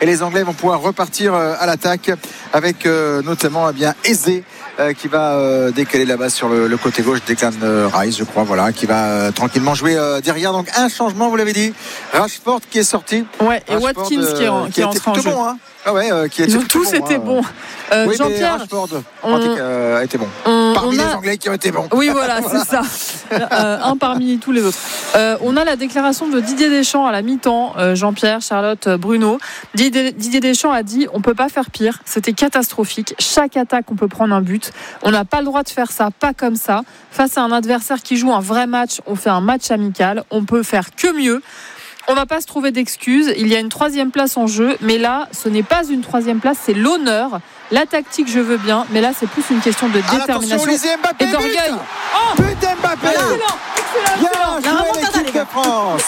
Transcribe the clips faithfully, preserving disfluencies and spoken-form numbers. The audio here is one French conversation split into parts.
et les Anglais vont pouvoir repartir à l'attaque avec euh, notamment eh bien Eze euh, qui va euh, décaler là-bas sur le, le côté gauche, Declan euh, Rice je crois, voilà, qui va euh, tranquillement jouer euh, derrière. Donc un changement, vous l'avez dit, Rashford qui est sorti, ouais, et Rashford, Watkins euh, qui est, en, qui est entré en jeu. Bon, hein. Ah ouais, euh, qui ils ont tous bon, été hein. bons. Euh, oui, Jean-Pierre, Rashford on... euh, a été bon. On, parmi on a... les Anglais qui ont été bons. Oui, voilà, voilà. c'est ça. Euh, un parmi tous les autres. Euh, on a la déclaration de Didier Deschamps à la mi-temps. Euh, Jean-Pierre, Charlotte, Bruno. Didier, Didier Deschamps a dit on peut pas faire pire. C'était catastrophique. Chaque attaque, on peut prendre un but. On n'a pas le droit de faire ça, pas comme ça. Face à un adversaire qui joue un vrai match, on fait un match amical. On peut faire que mieux. On ne va pas se trouver d'excuses. Il y a une troisième place en jeu, mais là, ce n'est pas une troisième place, c'est l'honneur. La tactique, je veux bien, mais là, c'est plus une question de détermination Mbappé, et d'orgueil. Oh, but d'Mbappé. Excellent, excellent, bien joué l'équipe de France.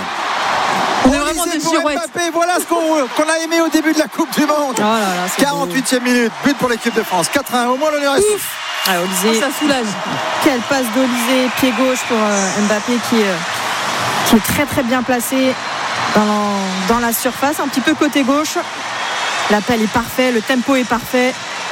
On est vraiment des girouettes. Mbappé, voilà ce qu'on, qu'on a aimé au début de la Coupe du Monde. Oh là là, quarante-huitième minute, but pour l'équipe de France. quatre à un, au moins l'honneur est souffle. Ah, Olysée, oh, ça soulage. Quelle passe d'Olysée, pied gauche pour euh, Mbappé qui, euh, qui est très très bien placé dans, dans la surface, un petit peu côté gauche. L'appel est parfait, le tempo est parfait.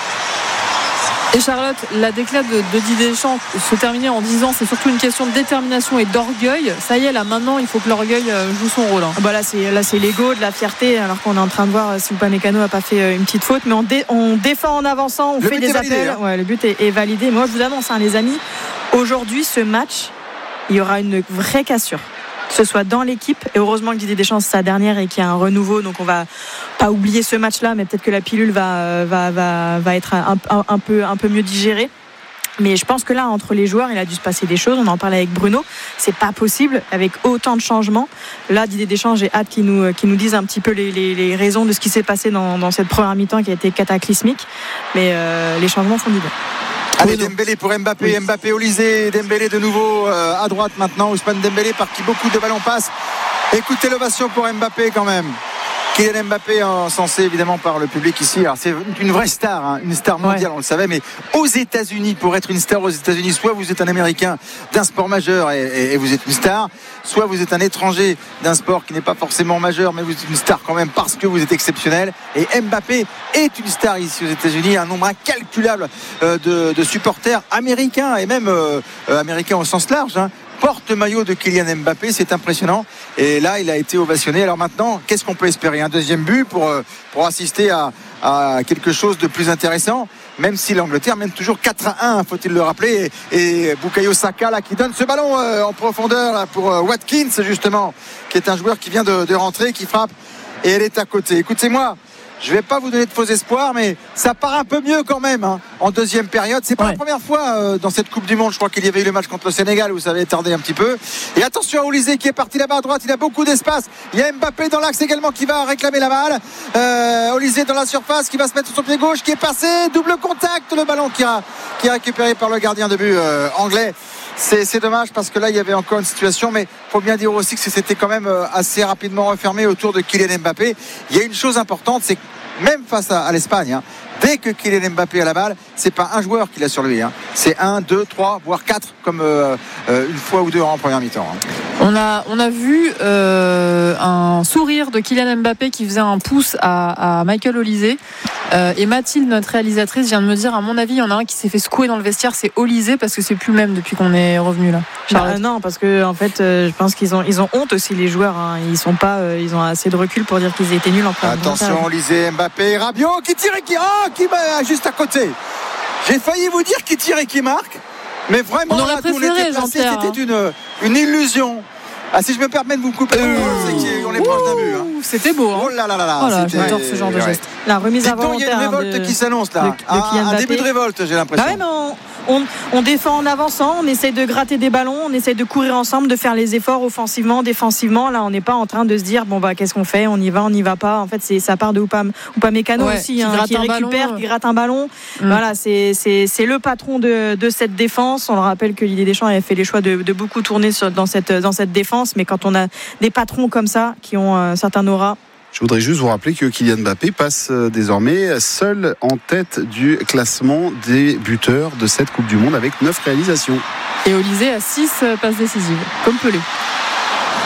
Et Charlotte, la déclaration de, de Didier Deschamps se terminait en disant c'est surtout une question de détermination et d'orgueil. Ça y est, là maintenant, il faut que l'orgueil joue son rôle. Hein. Bah là, c'est, là, c'est l'ego, de la fierté, alors qu'on est en train de voir si Upamecano n'a pas fait une petite faute. Mais on, dé, on défend en avançant, on le fait des validé, appels. Hein. Ouais, le but est, est validé. Moi, je vous annonce, hein, les amis, aujourd'hui, ce match, il y aura une vraie cassure. Que ce soit dans l'équipe, et heureusement que Didier Deschamps c'est sa dernière et qu'il y a un renouveau, donc on va pas oublier ce match-là, mais peut-être que la pilule va, va, va, va être un, un, un, peu, un peu mieux digérée. Mais je pense que là, entre les joueurs, il a dû se passer des choses. On en parlait avec Bruno. C'est pas possible avec autant de changements. Là, Didier Deschamps, j'ai hâte qu'il nous, qu'il nous dise un petit peu les, les, les raisons de ce qui s'est passé dans, dans cette première mi-temps qui a été cataclysmique. Mais euh, les changements font du bien. Allez, Dembélé pour Mbappé, oui. Mbappé Olysée, Dembélé de nouveau euh, à droite maintenant, Ousmane Dembélé par qui beaucoup de ballons passent. Écoutez l'ovation pour Mbappé quand même. Kylian Mbappé encensé évidemment par le public ici. Alors c'est une vraie star, hein, une star mondiale, ouais. On le savait, mais aux États-Unis, pour être une star aux États-Unis, soit vous êtes un Américain d'un sport majeur et, et, et vous êtes une star, soit vous êtes un étranger d'un sport qui n'est pas forcément majeur, mais vous êtes une star quand même parce que vous êtes exceptionnel. Et Mbappé est une star ici aux États-Unis, un nombre incalculable euh, de, de supporters américains et même euh, euh, américains au sens large. Hein. Porte-maillot de Kylian Mbappé, c'est impressionnant. Et là, il a été ovationné. Alors maintenant, qu'est-ce qu'on peut espérer ? Un deuxième but pour, pour assister à, à quelque chose de plus intéressant, même si l'Angleterre mène toujours quatre à un, faut-il le rappeler. Et, et Bukayo Saka là, qui donne ce ballon euh, en profondeur là, pour euh, Watkins, justement, qui est un joueur qui vient de, de rentrer, qui frappe. Et elle est à côté. Écoutez-moi. Je ne vais pas vous donner de faux espoirs, mais ça part un peu mieux quand même hein, en deuxième période. C'est pas ouais. la première fois euh, dans cette Coupe du Monde. Je crois qu'il y avait eu le match contre le Sénégal où ça avait tardé un petit peu. Et attention à Olysée qui est parti là-bas à droite. Il a beaucoup d'espace. Il y a Mbappé dans l'axe également qui va réclamer la balle. Euh, Olysée dans la surface qui va se mettre sur son pied gauche, qui est passé. Double contact. Le ballon qui, a, qui est récupéré par le gardien de but euh, anglais. C'est, c'est dommage parce que là il y avait encore une situation, mais il faut bien dire aussi que c'était quand même assez rapidement refermé autour de Kylian Mbappé. Il y a une chose importante, c'est que même face à, à l'Espagne, hein, dès que Kylian Mbappé a la balle, c'est pas un joueur qui l'a sur lui, hein. C'est un, deux, trois, voire quatre, comme euh, euh, une fois ou deux en première mi-temps. Hein. On a, on a vu euh, un sourire de Kylian Mbappé qui faisait un pouce à, à Michael Olysée. Euh, et Mathilde, notre réalisatrice, vient de me dire, à mon avis, il y en a un qui s'est fait secouer dans le vestiaire, c'est Olysée, parce que c'est plus le même depuis qu'on est revenu là. Bah, non, parce que en fait, euh, je pense qu'ils ont, ils ont honte aussi les joueurs. Hein. Ils sont pas, euh, ils ont assez de recul pour dire qu'ils étaient nuls en première. Attention, Olysée, Mbappé, Rabiot qui tire et qui, oh, qui va juste à côté. J'ai failli vous dire qui tire et qui marque, mais vraiment on là, préféré, où on était placé, c'était une, une illusion. Ah, si je me permets de vous couper, euh, c'est qu'on est proche d'un but. Hein. C'était beau. Hein. Oh là là là là. Oh là, j'adore ce genre de geste. La remise à volontaire. Il y a une révolte de, qui s'annonce là. De, de un, un début de révolte, j'ai l'impression. Bah ouais, mais on, on, on défend en avançant, on essaye de gratter des ballons, on essaye de courir ensemble, de faire les efforts offensivement, défensivement. Là, on n'est pas en train de se dire bon bah qu'est-ce qu'on fait, on y va, on n'y va pas. En fait, c'est ça part de Upam, Upamecano ouais, aussi, qui, hein, qui récupère, ballon, qui gratte un ballon. Mmh. Voilà, c'est, c'est, c'est le patron de, de cette défense. On le rappelle que Didier Deschamps avait fait les choix de, de beaucoup tourner sur, dans cette dans cette défense, mais quand on a des patrons comme ça qui ont un certain aura. Je voudrais juste vous rappeler que Kylian Mbappé passe désormais seul en tête du classement des buteurs de cette Coupe du Monde avec neuf réalisations. Et Olysée a six passes décisives, comme Pelé.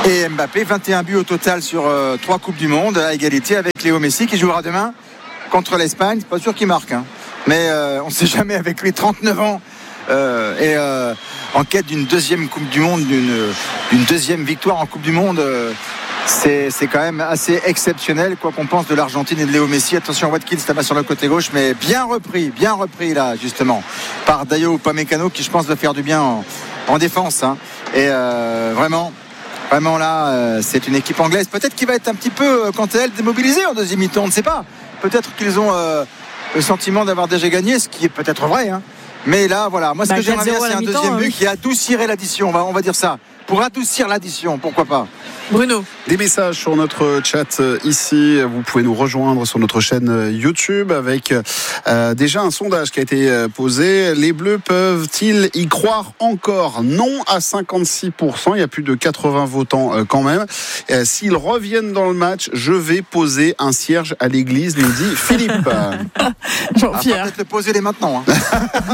Et Mbappé, vingt et un buts au total sur euh, trois Coupes du Monde, à égalité avec Léo Messi qui jouera demain contre l'Espagne. C'est pas sûr qu'il marque, hein. Mais euh, on ne sait jamais avec lui, trente-neuf ans. Euh, et euh, en quête d'une deuxième Coupe du Monde, d'une, d'une deuxième victoire en Coupe du Monde, euh, c'est, c'est quand même assez exceptionnel, quoi qu'on pense de l'Argentine et de Léo Messi. Attention, Watkins là-bas sur le côté gauche, mais bien repris, bien repris là justement par Dayo Upamecano qui je pense va faire du bien en, en défense, hein. Et euh, vraiment Vraiment là, euh, c'est une équipe anglaise. Peut-être qu'il va être un petit peu, euh, quant à elle, démobilisée en deuxième mi-temps. On ne sait pas. Peut-être qu'ils ont euh, le sentiment d'avoir déjà gagné, ce qui est peut-être vrai, hein. Mais là, voilà. Moi, ce bah, que j'aimerais bien, c'est un deuxième but oui. qui adoucirait l'addition. On va, on va dire ça. Pour adoucir l'addition, pourquoi pas. Bruno. Des messages sur notre chat ici. Vous pouvez nous rejoindre sur notre chaîne YouTube avec euh, déjà un sondage qui a été posé. Les Bleus peuvent-ils y croire encore ? Non à cinquante-six pour cent. Il y a plus de quatre-vingts votants euh, quand même. Euh, s'ils reviennent dans le match, je vais poser un cierge à l'église, nous dit Philippe. Jean-Pierre. Ah, peut-être le poser les maintenant. Hein.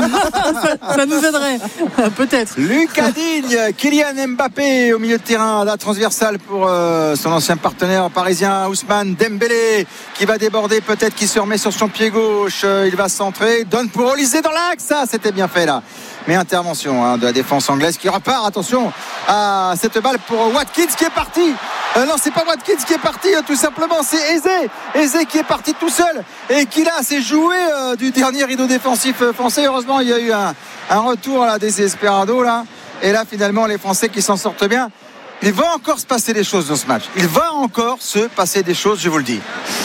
ça, ça nous aiderait. Peut-être. Lucas Digne, Kylian Mbappé au milieu de terrain, la transversale pour euh, son ancien partenaire parisien Ousmane Dembélé qui va déborder, peut-être qui se remet sur son pied gauche, il va centrer, donne pour Olysée dans l'axe, ça c'était bien fait là. Mais intervention hein, de la défense anglaise qui repart, attention à cette balle pour Watkins qui est parti. Euh, non, c'est pas Watkins qui est parti, euh, tout simplement, c'est Eze. Eze qui est parti tout seul et qui là s'est joué euh, du dernier rideau défensif euh, français. Heureusement, il y a eu un, un retour à la Desesperado là. Et là, finalement, les Français qui s'en sortent bien. Il va encore se passer des choses dans ce match. Il va encore se passer des choses, je vous le dis.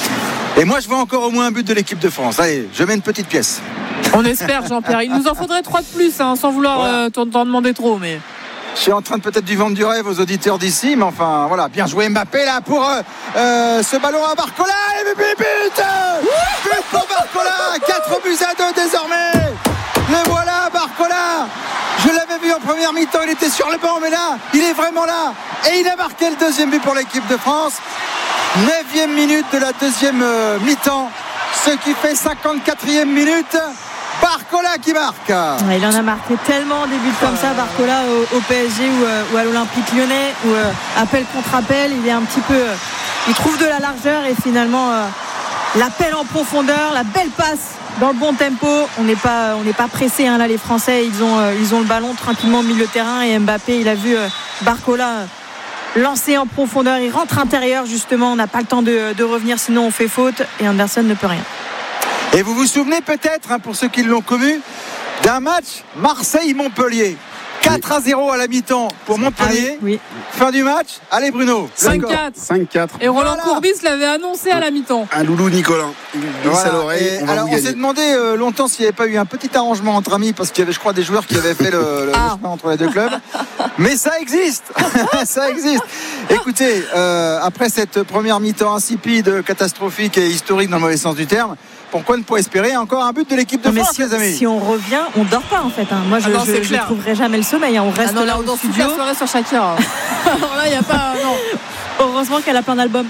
Et moi, je vois encore au moins un but de l'équipe de France. Allez, je mets une petite pièce. On espère, Jean-Pierre. Il nous en faudrait trois de plus, hein, sans vouloir voilà. euh, t'en, t'en demander trop. Mais... Je suis en train de peut-être du vendre du rêve aux auditeurs d'ici, mais enfin, voilà, bien joué Mbappé là pour euh, euh, ce ballon à Barcola. Et but, but, but pour Barcola. quatre buts à deux désormais. Le voilà, Barcola. Je l'avais vu en première mi-temps, il était sur le banc, mais là, il est vraiment là. Et il a marqué le deuxième but pour l'équipe de France. Neuvième minute de la deuxième euh, mi-temps, ce qui fait cinquante-quatrième minute. Barcola qui marque. Ouais, il en a marqué tellement des buts comme ça, Barcola au, au P S G ou, euh, ou à l'Olympique Lyonnais, où euh, appel contre appel, il est un petit peu, euh, il trouve de la largeur et finalement euh, l'appel en profondeur, la belle passe dans le bon tempo. On n'est pas, on n'est pas pressé hein, là, les Français, ils ont, euh, ils ont le ballon tranquillement au milieu de terrain et Mbappé, il a vu euh, Barcola euh, lancer en profondeur, il rentre intérieur justement, on n'a pas le temps de, de revenir, sinon on fait faute et Anderson ne peut rien. Et vous vous souvenez peut-être, hein, pour ceux qui l'ont connu, d'un match Marseille-Montpellier. quatre à zéro à la mi-temps pour Montpellier. Ah oui, oui. Fin du match. Allez Bruno. cinq quatre. cinq quatre. Et Roland voilà. Courbis l'avait annoncé à la mi-temps. Un loulou Nicolin. Voilà. On, alors on s'est demandé euh, longtemps s'il n'y avait pas eu un petit arrangement entre amis parce qu'il y avait je crois des joueurs qui avaient fait le, le, ah. le chemin entre les deux clubs. Mais ça existe. ça existe. Écoutez, euh, après cette première mi-temps insipide, catastrophique et historique dans le mauvais sens du terme, pourquoi ne pas espérer encore un but de l'équipe de non, France, si, les amis? Si on revient, on dort pas en fait. Hein. Moi, je ne ah trouverai jamais le sommeil. Hein. On reste ah non, là au studio. La soirée sur Shakira. Alors là, il n'y a pas. Non. Heureusement qu'elle a plein d'albums.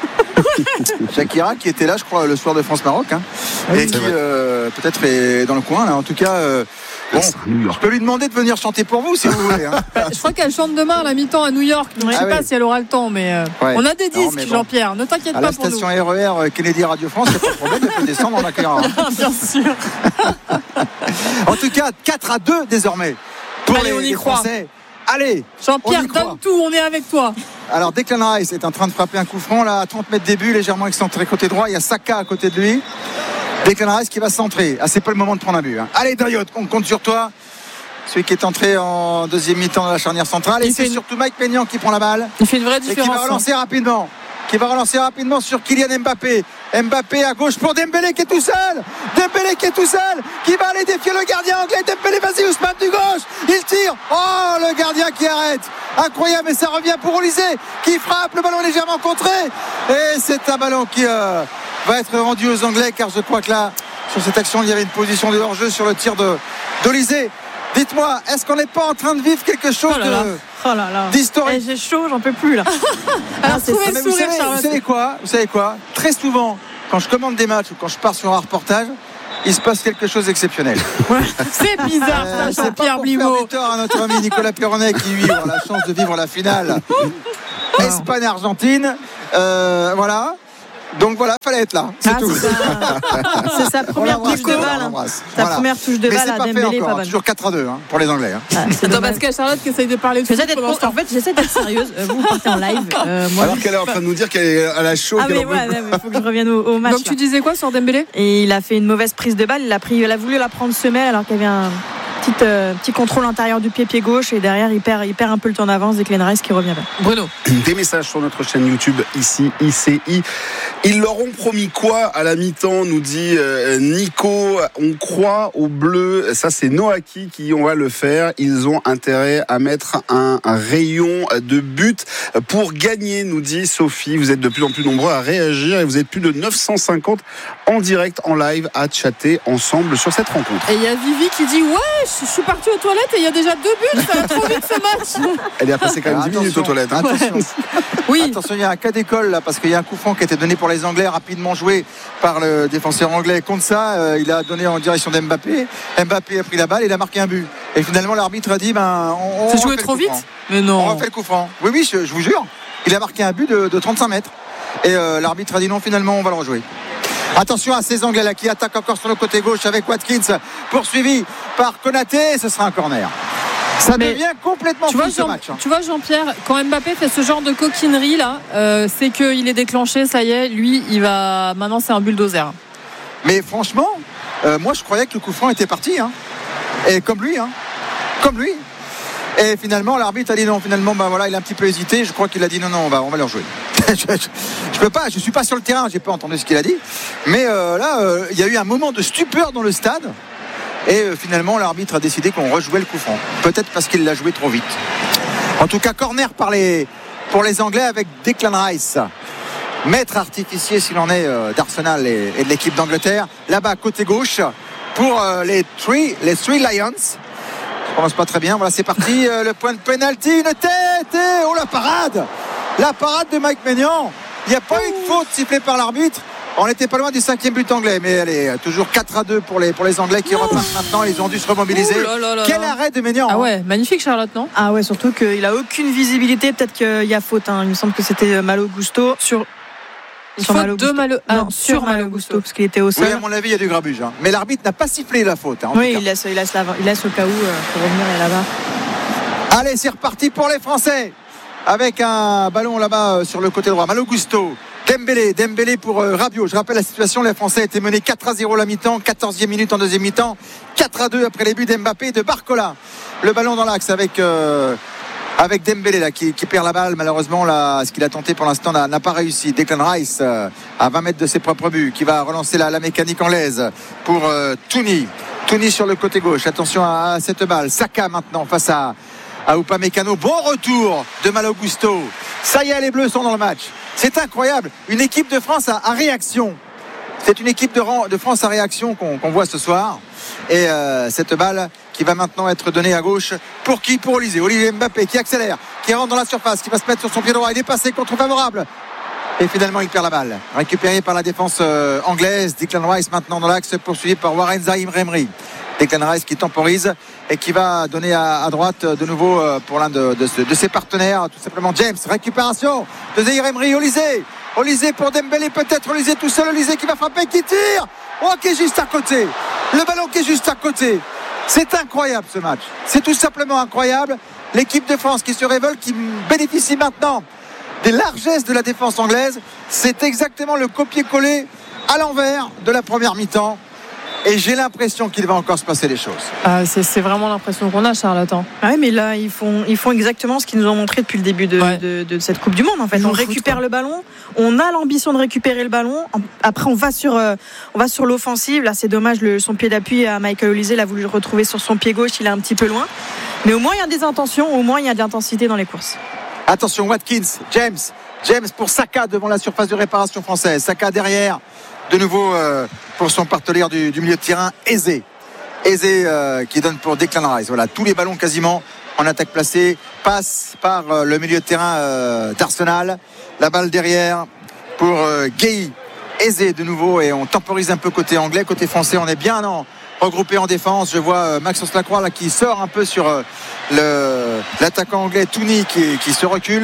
Shakira qui était là, je crois, le soir de France-Maroc, hein, oui, et qui euh, peut-être est dans le coin. Là. En tout cas. Euh, Bon, je peux lui demander de venir chanter pour vous si vous voulez. Hein. Je crois qu'elle chante demain à la mi-temps à New York. Donc ah je ne sais oui. pas si elle aura le temps, mais euh, ouais. on a des disques, non, bon. Jean-Pierre. Ne t'inquiète à pas pour nous. À la station R E R Kennedy Radio France, il n'y a pas de problème, elle peut descendre, on l'accueillera. Bien sûr. En tout cas, quatre à deux désormais pour Allez, les, on y les croit. Français. Allez, Jean-Pierre, donne tout, on est avec toi. Alors Declan Rice est en train de frapper un coup franc là à trente mètres début, légèrement excentré côté droit. Il y a Saka à côté de lui. Declan Rice qui va centrer. Ah, c'est pas le moment de prendre un but. Hein. Allez, Dayot, on compte sur toi. Celui qui est entré en deuxième mi-temps dans la charnière centrale. Et c'est une... surtout Mike Maignan qui prend la balle. Il fait une vraie différence. Et qui va relancer hein. rapidement. Qui va relancer rapidement sur Kylian Mbappé. Mbappé à gauche pour Dembélé qui est tout seul. Dembélé qui est tout seul. Qui va aller défier le gardien anglais. Dembélé, vas-y Ousmane du gauche. Il tire. Oh, le gardien qui arrête. Incroyable. Et ça revient pour Olysée qui frappe. Le ballon légèrement contré. Et c'est un ballon qui euh, va être rendu aux Anglais. Car je crois que là, sur cette action, il y avait une position de hors-jeu sur le tir de, d'Olysée. Dites-moi, est-ce qu'on n'est pas en train de vivre quelque chose oh là là. de oh là là. d'historique? J'ai chaud, j'en peux plus là. Alors, c'est ah, vous, savez, vous savez quoi Vous savez quoi Très souvent, quand je commande des matchs ou quand je pars sur un reportage, il se passe quelque chose d'exceptionnel. Ouais. C'est bizarre, euh, ça, Jean-Pierre Blimaud. C'est pas pour faire du tort à notre ami Nicolas Perronnet qui lui aura la chance de vivre la finale Espagne-Argentine. Euh, voilà. Donc voilà, fallait être là. C'est ah, tout. C'est, sa... c'est sa première touche de balle. Hein. Sa voilà. première touche de mais balle à Dembélé, encore, pas bonne. Toujours quatre à deux hein, pour les Anglais. Hein. Ah, Attends, parce que Charlotte qui essaye de parler de j'essaie d'être, en fait, j'essaie d'être sérieuse. Euh, vous, vous partez en live. Euh, moi, Alors qu'elle est en train de nous dire qu'elle a chaud. Ah, mais ouais, il faut que je revienne au, au match. Donc, tu disais quoi sur Dembélé ? Et il a fait une mauvaise prise de balle. Il a, pris, il a voulu la prendre semelle alors qu'il y avait un petit, euh, petit contrôle intérieur du pied, pied gauche. Et derrière, il perd, il perd un peu le temps d'avance. Declan Rice qui revient bien. Bruno. Des messages sur notre chaîne YouTube, ici, I C I. Ils leur ont promis quoi à la mi-temps, nous dit euh, Nico. On croit aux Bleus. Ça, c'est Noaki qui on va le faire. Ils ont intérêt à mettre un, un rayon de but pour gagner, nous dit Sophie. Vous êtes de plus en plus nombreux à réagir et vous êtes plus de neuf cent cinquante en direct, en live, à chatter ensemble sur cette rencontre. Et il y a Vivi qui dit ouais, je suis partie aux toilettes et il y a déjà deux buts. Ça va trop vite ce match. Elle est passée quand même dix minutes aux toilettes. Hein. Attention. Oui. Attention, il y a un cas d'école là parce qu'il y a un coup franc qui a été donné pour les Anglais, rapidement joué par le défenseur anglais. Contre ça, euh, il a donné en direction d'Mbappé. Mbappé a pris la balle et il a marqué un but. Et finalement, l'arbitre a dit ben, on, on c'est joué trop vite. Mais non. On refait le coup franc. Oui, oui, je, je vous jure. Il a marqué un but de, de trente-cinq mètres. Et euh, l'arbitre a dit non, finalement, on va le rejouer. Attention à ces Anglais là qui attaquent encore sur le côté gauche avec Watkins, poursuivi par Konaté. Ce sera un corner. Ça mais devient complètement fou ce match. Hein. Tu vois Jean-Pierre, quand Mbappé fait ce genre de coquinerie là, euh, c'est qu'il est déclenché, ça y est, lui, il va. Maintenant, c'est un bulldozer. Mais franchement, euh, moi, je croyais que le coup franc était parti, hein. Et comme lui, hein, comme lui. Et finalement, l'arbitre a dit non. Finalement, ben voilà, il a un petit peu hésité. Je crois qu'il a dit non, non, on va, on va le rejouer. je, je, je peux pas, je suis pas sur le terrain, j'ai pas entendu ce qu'il a dit. Mais euh, là, euh, il y a eu un moment de stupeur dans le stade. Et euh, finalement, l'arbitre a décidé qu'on rejouait le coup franc. Peut-être parce qu'il l'a joué trop vite. En tout cas, corner par les, pour les Anglais avec Declan Rice. Maître artificier, s'il en est, euh, d'Arsenal et, et de l'équipe d'Angleterre. Là-bas, côté gauche, pour euh, les Three, les Three Lions. Je prononce pas très bien. Voilà, c'est parti. Euh, le point de pénalty, une tête. Et oh, la parade. La parade de Mike Maignan. Il n'y a pas eu de faute sifflée par l'arbitre. On n'était pas loin du cinquième but anglais, mais elle est toujours quatre à deux pour les, pour les Anglais qui oh. repartent maintenant. Ils ont dû se remobiliser. Oh là là là Quel là. arrêt de Maignan. Ah ouais, magnifique Charlotte, non ? Ah ouais, surtout qu'il n'a aucune visibilité. Peut-être qu'il y a faute. Hein. Il me semble que c'était Malo Gusto sur. Sur faute Malo de Malo... ah, non, sur, sur Malo Gusto, Gusto, parce qu'il était au sol. Oui, à mon avis, il y a du grabuge. Hein. Mais l'arbitre n'a pas sifflé la faute. Hein, oui, il laisse, il, laisse la, il laisse au cas où euh, pour revenir là-bas. Allez, c'est reparti pour les Français. Avec un ballon là-bas sur le côté droit. Malo Gusto. Dembélé, Dembélé pour euh, Rabiot. Je rappelle la situation, les Français étaient menés quatre à zéro la mi-temps, quatorzième minute en deuxième mi-temps, quatre à deux après les buts d'Mbappé et de Barcola. Le ballon dans l'axe avec, euh, avec Dembélé là, qui, qui perd la balle. Malheureusement, là, ce qu'il a tenté pour l'instant n'a, n'a pas réussi. Declan Rice euh, à vingt mètres de ses propres buts, qui va relancer la, la mécanique anglaise pour euh, Touni. Touni sur le côté gauche. Attention à, à cette balle. Saka maintenant face à, à Upamecano. Bon retour de Malo Gusto. Ça y est, les Bleus sont dans le match. C'est incroyable, une équipe de France à, à réaction. C'est une équipe de, de France à réaction qu'on, qu'on voit ce soir. Et euh, cette balle qui va maintenant être donnée à gauche. Pour qui ? Pour Olysée. Olivier Mbappé qui accélère, qui rentre dans la surface, qui va se mettre sur son pied droit. Il est passé contre favorable. Et finalement, il perd la balle. Récupéré par la défense euh, anglaise. Declan Rice maintenant dans l'axe, poursuivi par Warren Zaïre-Emery. Declan Rice qui temporise et qui va donner à, à droite de nouveau pour l'un de, de, de ses partenaires, tout simplement James. Récupération de Zaïre-Emery. Olysée. Olysée pour Dembélé peut-être. Olysée tout seul. Olysée qui va frapper, qui tire. Oh, qui est juste à côté. Le ballon qui est juste à côté. C'est incroyable ce match. C'est tout simplement incroyable. L'équipe de France qui se révolte, qui bénéficie maintenant des largesses de la défense anglaise. C'est exactement le copier-coller à l'envers de la première mi-temps. Et j'ai l'impression qu'il va encore se passer des choses. Ah, c'est, c'est vraiment l'impression qu'on a, Charlotte. Ah oui, mais là, ils font, ils font exactement ce qu'ils nous ont montré depuis le début de, ouais. de, de, de cette Coupe du Monde. En fait, on récupère foot, le ballon, on a l'ambition de récupérer le ballon. Après, on va sur, euh, on va sur l'offensive. Là, c'est dommage, le, son pied d'appui à Michael Olysée, il a voulu le retrouver sur son pied gauche, il est un petit peu loin. Mais au moins, il y a des intentions, au moins, il y a de l'intensité dans les courses. Attention, Watkins, James, James pour Saka devant la surface de réparation française. Saka derrière. De nouveau euh, pour son partenaire du, du milieu de terrain, Eze. Eze euh, qui donne pour Declan Rice. Voilà, tous les ballons quasiment en attaque placée passent par euh, le milieu de terrain euh, d'Arsenal. La balle derrière pour euh, Gueye. Eze de nouveau et on temporise un peu côté anglais. Côté français, on est bien non, regroupé en défense. Je vois euh, Maxence Lacroix là, qui sort un peu sur euh, le, l'attaquant anglais Touni qui, qui se recule.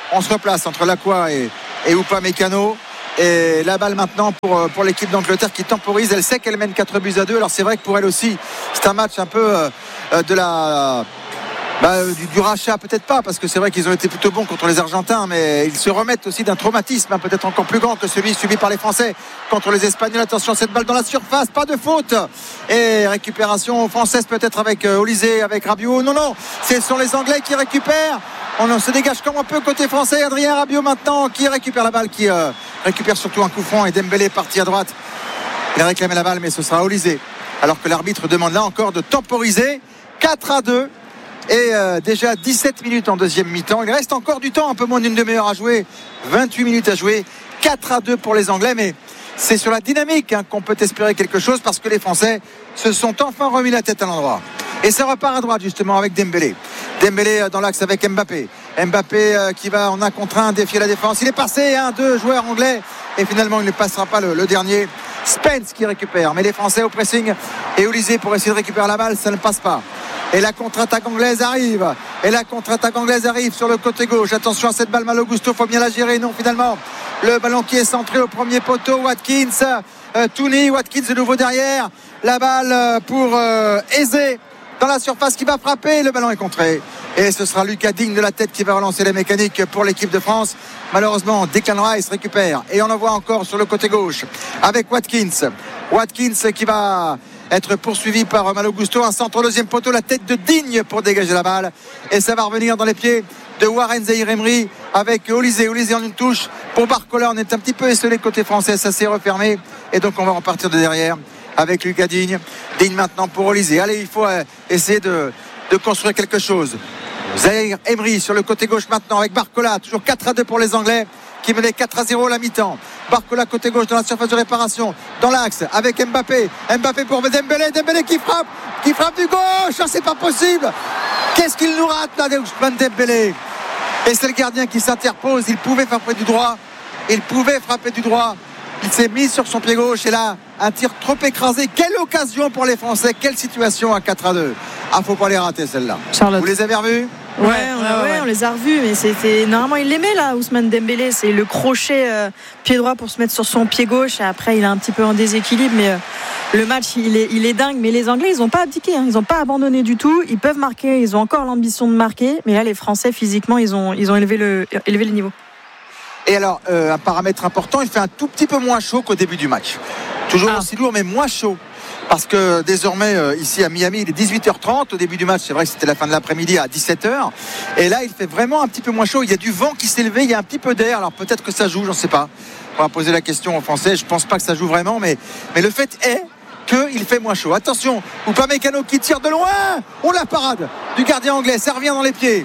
On se replace entre Lacroix et, et Upamecano. Et la balle maintenant pour, pour l'équipe d'Angleterre qui temporise. Elle sait qu'elle mène quatre buts à deux. Alors c'est vrai que pour elle aussi, c'est un match un peu euh, de la... Bah, du, du rachat peut-être pas, parce que c'est vrai qu'ils ont été plutôt bons contre les Argentins, mais ils se remettent aussi d'un traumatisme hein, peut-être encore plus grand que celui subi par les Français contre les Espagnols. Attention, cette balle dans la surface, pas de faute, et récupération française peut-être avec euh, Olysée, avec Rabiot. Non, non, ce sont les Anglais qui récupèrent. On se dégage comme on peut côté français. Adrien Rabiot maintenant qui récupère la balle, qui euh, récupère surtout un coup franc, et Dembélé parti à droite. Il a réclamé la balle, mais ce sera Olysée, alors que l'arbitre demande là encore de temporiser. Quatre à deux. Et euh, déjà dix-sept minutes en deuxième mi-temps. Il reste encore du temps, un peu moins d'une demi-heure à jouer. vingt-huit minutes à jouer. quatre à deux pour les Anglais. Mais c'est sur la dynamique hein, qu'on peut espérer quelque chose, parce que les Français se sont enfin remis la tête à l'endroit. Et ça repart à droite justement avec Dembélé. Dembélé dans l'axe avec Mbappé. Mbappé euh, qui va en un contre un défier la défense. Il est passé, hein, deux joueurs anglais. Et finalement, il ne passera pas le, le dernier. Spence qui récupère. Mais les Français au pressing. Et Olysée pour essayer de récupérer la balle. Ça ne passe pas. Et la contre-attaque anglaise arrive. Et la contre-attaque anglaise arrive sur le côté gauche. Attention à cette balle, Malo Gusto, faut bien la gérer. Non, finalement, le ballon qui est centré au premier poteau. Watkins, euh, Touni, Watkins de nouveau derrière. La balle pour euh, Eze dans la surface qui va frapper. Le ballon est contré. Et ce sera Lucas Digne de la tête qui va relancer les mécaniques pour l'équipe de France. Malheureusement, Declan Rice récupère. Et on en voit encore sur le côté gauche avec Watkins. Watkins qui va être poursuivi par Malo Gusto, un centre au deuxième poteau, la tête de Digne pour dégager la balle, et ça va revenir dans les pieds de Warren Zaïre-Emery avec Olysée. Olysée en une touche pour Barcola. On est un petit peu esselé côté français, ça s'est refermé, et donc on va repartir de derrière avec Lucas Digne. Digne maintenant pour Olysée. Allez, il faut essayer de, de construire quelque chose. Zaïre-Emery sur le côté gauche maintenant avec Barcola, toujours quatre à deux pour les Anglais qui menaient quatre à zéro à la mi-temps. Barcola côté gauche dans la surface de réparation, dans l'axe avec Mbappé. Mbappé pour Dembélé, Dembélé qui frappe, qui frappe du gauche. Oh, c'est pas possible. Qu'est-ce qu'il nous rate là, Ousmane Dembélé? Et c'est le gardien qui s'interpose. Il pouvait frapper du droit. Il pouvait frapper du droit. Il s'est mis sur son pied gauche et là, un tir trop écrasé. Quelle occasion pour les Français. Quelle situation à quatre à deux. Ah, faut pas les rater celle-là. Charlotte. Vous les avez revus? Ouais, ouais, on, a, ouais, ouais, on les a revus, mais c'était normalement il l'aimait là, Ousmane Dembélé, c'est le crochet euh, pied droit pour se mettre sur son pied gauche. Et après, il est un petit peu en déséquilibre, mais euh, le match il est, il est dingue. Mais les Anglais, ils n'ont pas abdiqué, hein, ils n'ont pas abandonné du tout. Ils peuvent marquer, ils ont encore l'ambition de marquer, mais là, les Français physiquement, ils ont, ils ont élevé le, élevé le niveau. Et alors, euh, un paramètre important, il fait un tout petit peu moins chaud qu'au début du match. Toujours ah. aussi lourd, mais moins chaud. Parce que désormais, euh, ici à Miami, il est dix-huit heures trente. Au début du match, c'est vrai que c'était la fin de l'après-midi à dix-sept heures. Et là, il fait vraiment un petit peu moins chaud. Il y a du vent qui s'est levé, il y a un petit peu d'air. Alors peut-être que ça joue, j'en sais pas. On va poser la question aux Français. Je pense pas que ça joue vraiment, mais, mais le fait est qu'il fait moins chaud. Attention, Upamecano qui tire de loin. Oh, la parade du gardien anglais. Ça revient dans les pieds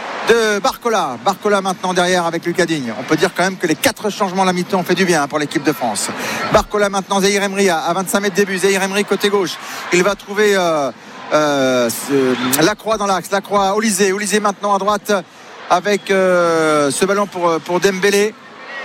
de Barcola. Barcola maintenant derrière avec Lucas Digne. On peut dire quand même que les quatre changements à la mi-temps ont fait du bien pour l'équipe de France. Barcola maintenant, Zaïre-Emery à vingt-cinq mètres début. Zaïre-Emery côté gauche. Il va trouver euh, euh, Lacroix dans l'axe. Lacroix, Olysée. Olysée maintenant à droite avec euh, ce ballon pour, pour Dembélé.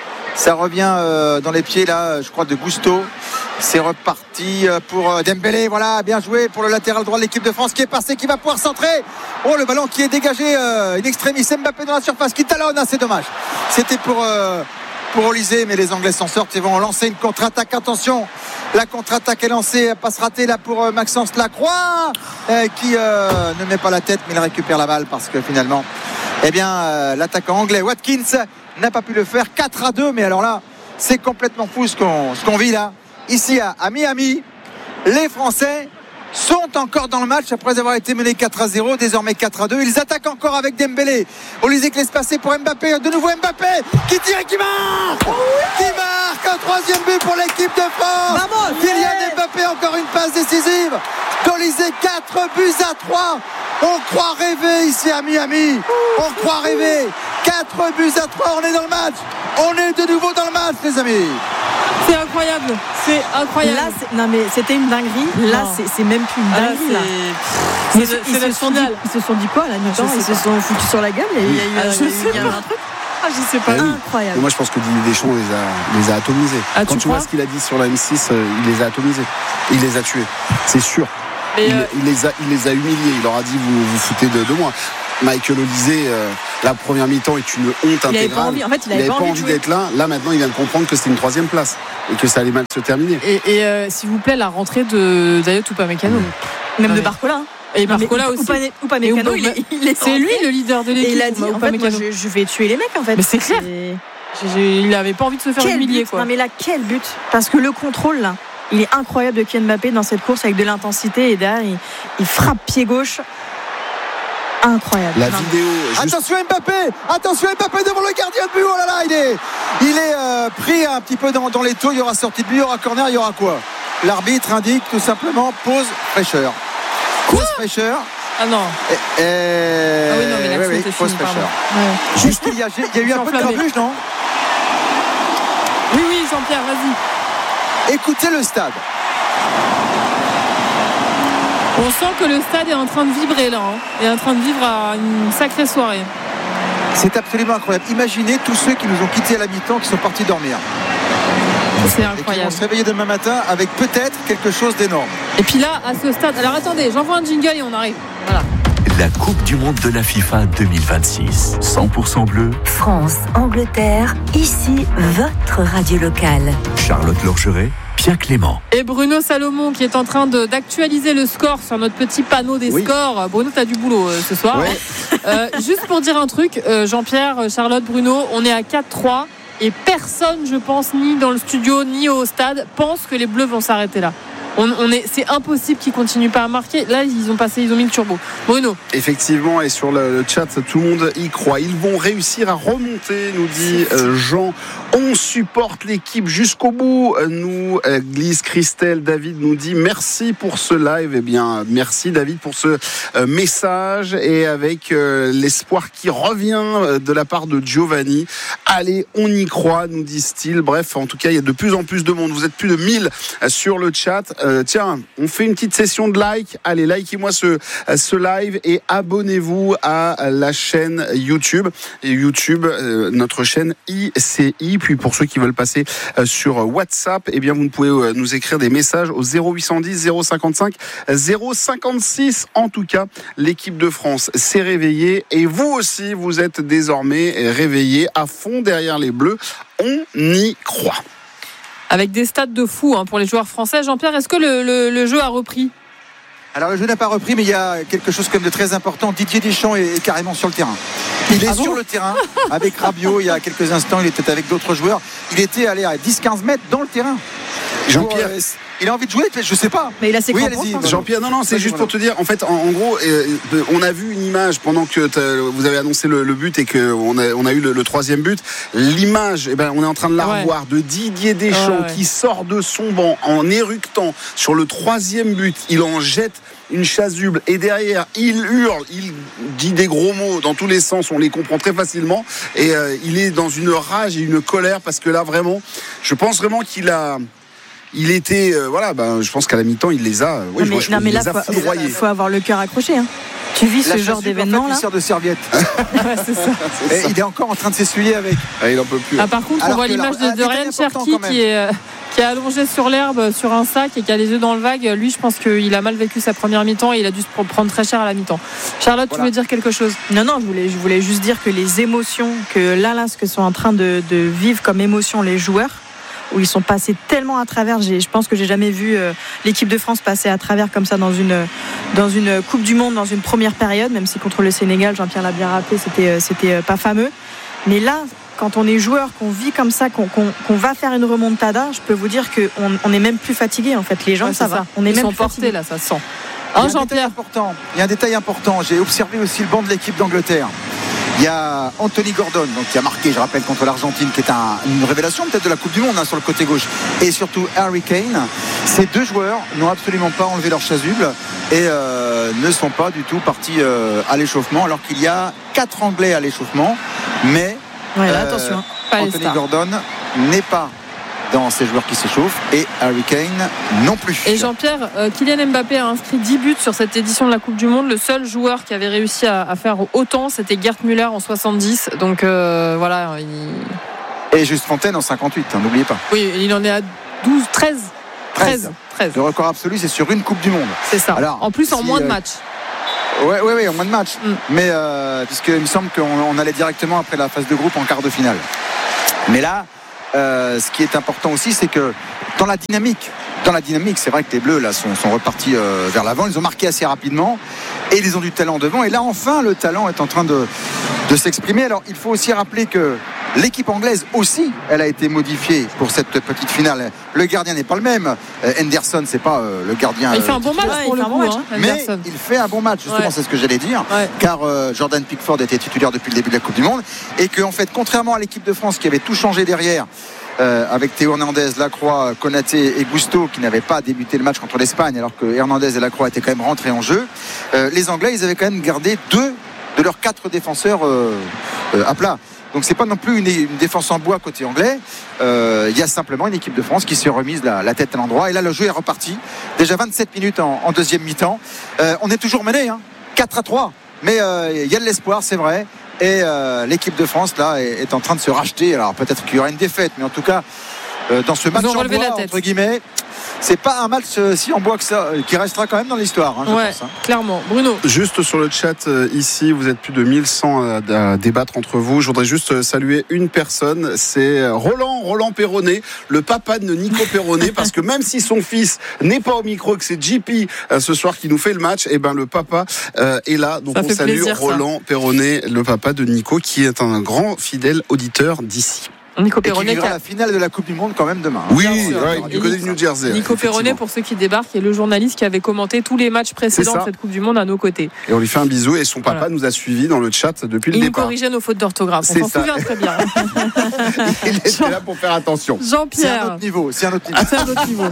Ça revient euh, dans les pieds là, je crois, de Gusto. C'est reparti pour Dembélé. Voilà, bien joué pour le latéral droit de l'équipe de France qui est passé, qui va pouvoir centrer. Oh, le ballon qui est dégagé euh, in extremis. Mbappé dans la surface qui talonne. Ah, c'est dommage. C'était pour, euh, pour Olysée, mais les Anglais s'en sortent et vont lancer une contre-attaque. Attention, la contre-attaque est lancée. Passe ratée là pour euh, Maxence Lacroix euh, qui euh, ne met pas la tête, mais il récupère la balle parce que finalement, eh bien, euh, l'attaquant anglais Watkins n'a pas pu le faire. Quatre à deux, mais alors là, c'est complètement fou ce qu'on, ce qu'on vit là. Ici à, à Miami, les Français sont encore dans le match après avoir été menés quatre à zéro, désormais quatre à deux. Ils attaquent encore avec Dembélé. Olysée qui laisse passer pour Mbappé. De nouveau Mbappé qui tire et qui marque. Qui marque un troisième but pour l'équipe de France. Vamos, Kylian yeah. Mbappé, encore une passe décisive. D'Olysée, quatre buts à trois. On croit rêver ici à Miami. On croit rêver. quatre buts à trois, on est dans le match. On est de nouveau dans le match, les amis. C'est incroyable, c'est incroyable. Là, c'est, non mais c'était une dinguerie. Là, c'est, c'est même plus une dinguerie. Ah, là, c'est, ils, c'est, ils, c'est se sont dit, ils se sont dit quoi là? Ils se sont foutus sur la gueule. Il y a eu, ah, je sais il y a eu un truc. Ah, je sais pas. Ah oui. Incroyable. Et moi, je pense que Didier Deschamps les a, les a atomisés. Ah, Quand tu, tu vois ce qu'il a dit sur la M six, euh, il les a atomisés. Il les a tués. C'est sûr. Il, euh... il, les a, il les a humiliés. Il leur a dit vous vous foutez de, de moi. Michael Olise, euh, la première mi-temps est une honte il intégrale. Envie, en fait, il il n'avait n'avait pas pas envie, envie de d'être là. Là, maintenant, il vient de comprendre que c'était une troisième place et que ça allait mal se terminer. Et, et euh, s'il vous plaît, la rentrée de Dayot Upamecano. Même Non, de mais... Barcola. Hein. Et Non, Barcola aussi. Upamecano, il, est, il est c'est lui le leader de l'équipe. Et il a dit, en fait, moi, je, je vais tuer les mecs, en fait. Mais c'est clair. Et... Il n'avait pas envie de se faire quel humilier, but, quoi. Non, mais là, quel but. Parce que le contrôle, là, il est incroyable de Kylian Mbappé dans cette course avec de l'intensité. Et derrière, il, il frappe pied gauche. Incroyable. La non. vidéo. Juste... Attention Mbappé, attention Mbappé devant le gardien de but. Oh là là, il est, il est euh, pris un petit peu dans, dans les taux. Il y aura sortie de but, il y aura corner, il y aura quoi? L'arbitre indique tout simplement pause fraîcheur. Pause fraîcheur. Ah non. Et, et... Ah oui, non, mais l'action oui, oui, était pause finie, fraîcheur. ouais. Juste il y a, il y a eu un peu de grabuge, non? Oui, oui, Jean-Pierre, vas-y. Écoutez le stade. On sent que le stade est en train de vibrer là, hein, est en train de vivre à une sacrée soirée. C'est absolument incroyable. Imaginez tous ceux qui nous ont quittés à la mi-temps, qui sont partis dormir. C'est Et qui incroyable. vont se réveiller demain matin avec peut-être quelque chose d'énorme. Et puis là, à ce stade, alors attendez, j'envoie un jingle et on arrive. Voilà. La Coupe du Monde de la FIFA deux mille vingt-six. cent pour cent bleu. France, Angleterre, ici votre radio locale. Charlotte Lorgeret, Pierre Clément. Et Bruno Salomon qui est en train de, d'actualiser le score sur notre petit panneau des oui. scores. Bruno, t'as du boulot euh, ce soir. Ouais. Hein. Euh, juste pour dire un truc, euh, Jean-Pierre, Charlotte, Bruno, on est à quatre trois et personne, je pense, ni dans le studio ni au stade, pense que les Bleus vont s'arrêter là. On, on est, c'est impossible qu'ils continuent pas à marquer. Là, ils ont passé, ils ont mis le turbo. Bruno. Effectivement, et sur le, le chat, tout le monde y croit. Ils vont réussir à remonter, nous dit euh, Jean. On supporte l'équipe jusqu'au bout, nous euh, glisse Christelle. David nous dit merci pour ce live. Eh bien, merci David pour ce euh, message et avec euh, l'espoir qui revient euh, de la part de Giovanni. Allez, on y croit, nous disent-ils. Bref, en tout cas, il y a de plus en plus de monde. Vous êtes plus de mille euh, sur le chat. Euh, tiens, on fait une petite session de like. Allez, likez-moi ce, ce live et abonnez-vous à la chaîne YouTube. Et YouTube, euh, notre chaîne I C I. Puis pour ceux qui veulent passer euh, sur WhatsApp, eh bien vous pouvez euh, nous écrire des messages au zéro huit cent dix zéro cinquante-cinq zéro cinquante-six. En tout cas, l'équipe de France s'est réveillée et vous aussi, vous êtes désormais réveillés à fond derrière les Bleus. On y croit. Avec des stats de fou hein, pour les joueurs français. Jean-Pierre, est-ce que le, le, le jeu a repris? Alors le jeu n'a pas repris, mais il y a quelque chose quand même de très important. Didier Deschamps est, est carrément sur le terrain. Il est Ah bon sur le terrain avec Rabiot. Il y a quelques instants, il était avec d'autres joueurs. Il était allé à dix quinze mètres dans le terrain. Jean-Pierre, euh, il a envie de jouer, je sais pas. Mais il a ses Oui, crampons, allez-y. je pense. Jean-Pierre, non, non, c'est Vas-y, juste voilà. pour te dire, en fait, en, en gros, euh, on a vu une image pendant que vous avez annoncé le, le but et qu'on a, on a eu le, le troisième but. L'image, eh ben, on est en train de la Ouais. revoir de Didier Deschamps Ouais, ouais. qui sort de son banc en éructant sur le troisième but. Il en jette une chasuble et derrière, il hurle, il dit des gros mots dans tous les sens, on les comprend très facilement et euh, il est dans une rage et une colère parce que là, vraiment, je pense vraiment qu'il a... Il était, euh, voilà, ben, je pense qu'à la mi-temps, il les a, euh, oui, non, mais, je, non, il mais là, les a il faut, foudroyés. faut avoir le cœur accroché. Hein. Tu vis ce La genre chasuble, d'événement en fait, là. il sert de serviette. Ouais, c'est ça. Et il est encore en train de s'essuyer avec. Ah, il en peut plus. Ah, par contre, on Alors voit que l'image la- de, de un Ryan détail important, Cherki quand même. qui est, euh, qui est allongé sur l'herbe, sur un sac et qui a les yeux dans le vague. Lui, je pense qu'il a mal vécu sa première mi-temps et il a dû se pr- prendre très cher à la mi-temps. Charlotte, Voilà. tu veux dire quelque chose? Non, non, je voulais, je voulais juste dire que les émotions que là, là, ce que sont en train de, de vivre comme émotion les joueurs, où ils sont passés tellement à travers. J'ai, je pense que j'ai jamais vu euh, l'équipe de France passer à travers comme ça dans une dans une Coupe du Monde, dans une première période, même si contre le Sénégal, Jean-Pierre l'a bien rappelé, c'était euh, c'était euh, pas fameux. Mais là, quand on est joueur, qu'on vit comme ça, qu'on, qu'on, qu'on va faire une remontada, je peux vous dire qu'on on est même plus fatigué en fait. Les gens, Ouais, ça c'est va. On est Ils même sont plus portés fatigués. là, ça se sent. Il y a Hein, un détail Jean-Pierre? important. Il y a un détail important. J'ai observé aussi le banc de l'équipe d'Angleterre. Il y a Anthony Gordon, donc, qui a marqué, je rappelle, contre l'Argentine, qui est un, une révélation peut-être de la Coupe du Monde hein, sur le côté gauche. Et surtout Harry Kane. Ces deux joueurs n'ont absolument pas enlevé leur chasuble et euh, ne sont pas du tout partis euh, à l'échauffement, alors qu'il y a quatre Anglais à l'échauffement. Mais Ouais, là, euh, attention. Pas les Anthony stars. Gordon n'est pas dans ces joueurs qui s'échauffent et Harry Kane non plus. Et Jean-Pierre, euh, Kylian Mbappé a inscrit dix buts sur cette édition de la Coupe du Monde. Le seul joueur qui avait réussi à, à faire autant, c'était Gerd Müller en soixante-dix. Donc euh, voilà, il... Et Juste Fontaine en cinquante-huit, hein, n'oubliez pas. oui, il en est à douze, treize. treize. treize. Le record absolu, c'est sur une Coupe du Monde. C'est ça. Alors, en plus, en si, moins de euh, matchs. Ouais, ouais, ouais, en moins de match. Mm. Mais euh, puisqu'il me semble qu'on on allait directement après la phase de groupe en quart de finale. Mais là, euh, ce qui est important aussi, c'est que dans la dynamique, dans la dynamique, c'est vrai que les Bleus là sont, sont repartis euh, vers l'avant. Ils ont marqué assez rapidement et ils ont du talent devant. Et là, enfin, le talent est en train de, de s'exprimer. Alors, il faut aussi rappeler que l'équipe anglaise aussi, elle a été modifiée pour cette petite finale. Le gardien n'est pas le même. Euh, Henderson, c'est pas euh, le gardien. Il fait un bon match Ouais, pour il le fait un coup, bon match. hein, Mais Henderson. il fait un bon match, justement, Ouais. c'est ce que j'allais dire. Ouais. Car euh, Jordan Pickford était titulaire depuis le début de la Coupe du Monde. Et qu'en fait, contrairement à l'équipe de France qui avait tout changé derrière, euh, avec Théo Hernandez, Lacroix, Konaté et Gusto qui n'avaient pas débuté le match contre l'Espagne, alors que Hernandez et Lacroix étaient quand même rentrés en jeu, euh, les Anglais, ils avaient quand même gardé deux de leurs quatre défenseurs euh, euh, à plat. Donc c'est pas non plus une, une défense en bois côté anglais. Euh, il y a simplement une équipe de France qui s'est remise la, la tête à l'endroit. Et là, le jeu est reparti. Déjà vingt-sept minutes en, en deuxième mi-temps. Euh, on est toujours mené, hein, quatre à trois. Mais euh, il y a de l'espoir, c'est vrai. Et euh, l'équipe de France là est, est en train de se racheter. Alors peut-être qu'il y aura une défaite, mais en tout cas, euh, dans ce match ont en relevé bois, la tête. entre guillemets, c'est pas un match euh, si en bois que ça, euh, qui restera quand même dans l'histoire, hein, je Ouais, pense. Hein. clairement. Bruno. Juste sur le chat euh, ici, vous êtes plus de mille cent à, à débattre entre vous. Je voudrais juste euh, saluer une personne, c'est euh, Roland, Roland Perronnet, le papa de Nico Perronnet, parce que même si son fils n'est pas au micro, que c'est J P euh, ce soir qui nous fait le match, et ben le papa euh, est là. Donc Ça on fait salue plaisir, ça. Roland Perronnet, le papa de Nico, qui est un grand fidèle auditeur d'ici. Nico Et qui Perronnet. vivra qui a- la finale de la Coupe du Monde quand même demain. hein. Oui, Bien sûr. ouais, du côté du New Jersey. Nico Perronnet, effectivement. pour ceux qui débarquent, est le journaliste qui avait commenté tous les matchs précédents C'est de ça. cette Coupe du Monde à nos côtés. Et on lui fait un bisou, et son papa Voilà. nous a suivis dans le chat depuis le Il nous départ. corrigeait nos fautes d'orthographe. On C'est s'en ça. souvient très bien. Il était là pour faire attention. C'est un Jean-Pierre. autre niveau. C'est un autre niveau. Ah, c'est un autre niveau.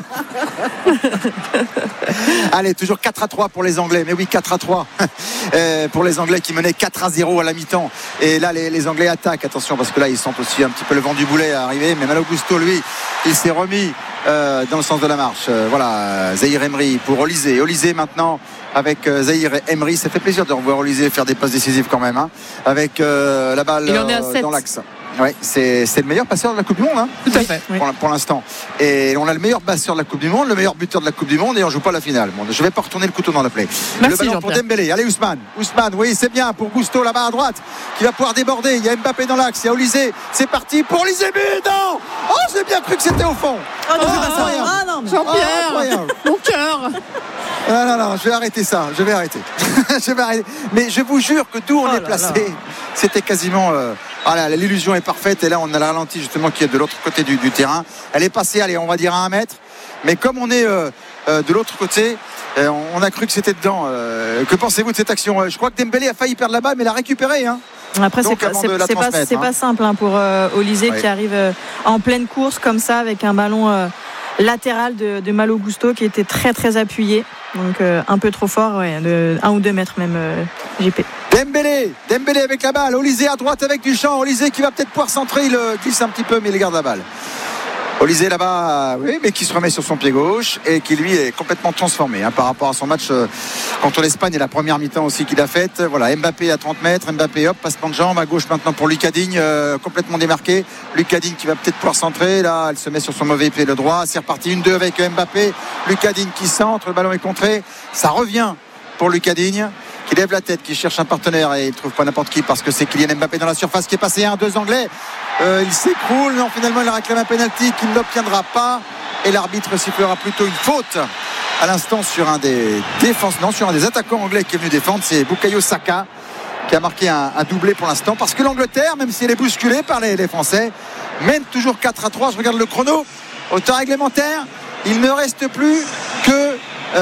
Allez, toujours quatre à trois pour les Anglais. Mais oui, quatre à trois euh, pour les Anglais qui menaient quatre à zéro à la mi-temps. Et là, les, les Anglais attaquent. Attention, parce que là, ils sentent aussi un petit peu le vent du boulet arriver. Mais Malo Gusto, lui, il s'est remis euh, dans le sens de la marche. Euh, voilà, Zahir Emery pour Olysée. Olysée maintenant avec euh, Zahir Emery. Ça fait plaisir de revoir Olysée faire des passes décisives quand même. Hein, avec euh, la balle Il en est à euh, sept. dans l'axe. Ouais, c'est, c'est le meilleur passeur de la Coupe du Monde. Hein. Tout à fait. Oui. Pour, pour l'instant. Et on a le meilleur passeur de la Coupe du Monde, le meilleur buteur de la Coupe du Monde, et on joue pas la finale. Bon, je vais pas retourner le couteau dans la plaie. Merci, Le ballon pour Jean-Pierre. Dembélé. Allez, Ousmane. Ousmane, oui, c'est bien pour Gusto là-bas à droite, qui va pouvoir déborder. Il y a Mbappé dans l'axe, il y a Olysée. C'est parti pour Olysée. But, non. Oh, j'ai bien cru que c'était au fond. Oh non, Oh, c'est pas ça. incroyable. Ah non, mais- Oh, Jean-Pierre. incroyable. Mon cœur. Ah, non, non, je vais arrêter ça. Je vais arrêter. je vais arrêter. Mais je vous jure que d'où on Oh est là placé, là. c'était quasiment. Euh, ah là, l'illusion est parfaite. Et là, on a la ralenti justement qui est de l'autre côté du, du terrain. Elle est passée, allez, on va dire à un mètre. Mais comme on est euh, euh, de l'autre côté, euh, on a cru que c'était dedans. Euh, que pensez-vous de cette action? Euh, Je crois que Dembélé a failli perdre la balle, mais l'a récupéré. Hein. Après, c'est Donc, pas, avant c'est, de la c'est pas, transmettre, c'est hein. pas simple hein, pour euh, Olysée Ouais. qui arrive euh, en pleine course comme ça avec un ballon euh, latéral de, de Malo Gusto qui était très très appuyé. Donc euh, un peu trop fort, ouais, de un ou deux mètres même, euh, J P. Dembélé, Dembélé avec la balle. Olysée à droite avec Duchamp. Olysée qui va peut-être pouvoir centrer. Il euh, glisse un petit peu, mais il garde la balle. Olysée là-bas, oui, mais qui se remet sur son pied gauche et qui lui est complètement transformé hein, par rapport à son match euh, contre l'Espagne et la première mi-temps aussi qu'il a faite. Voilà, Mbappé à trente mètres, Mbappé hop, passement de jambe à gauche maintenant pour Lucas Digne, euh, complètement démarqué. Lucas Digne qui va peut-être pouvoir centrer. Là, elle se met sur son mauvais pied le droit. C'est reparti une deux avec Mbappé. Lucas Digne qui centre, le ballon est contré. Ça revient pour Lucas Digne, qui lève la tête, qui cherche un partenaire et il trouve pas n'importe qui parce que c'est Kylian Mbappé dans la surface qui est passé un, deux Anglais. Euh, il s'écroule, non, finalement il réclame un penalty qui ne l'obtiendra pas et l'arbitre sifflera plutôt une faute à l'instant sur un des défenses, non, sur un des attaquants anglais qui est venu défendre, c'est Bukayo Saka qui a marqué un, un doublé pour l'instant parce que l'Angleterre, même si elle est bousculée par les, les Français, mène toujours quatre à trois. Je regarde le chrono au temps réglementaire, il ne reste plus que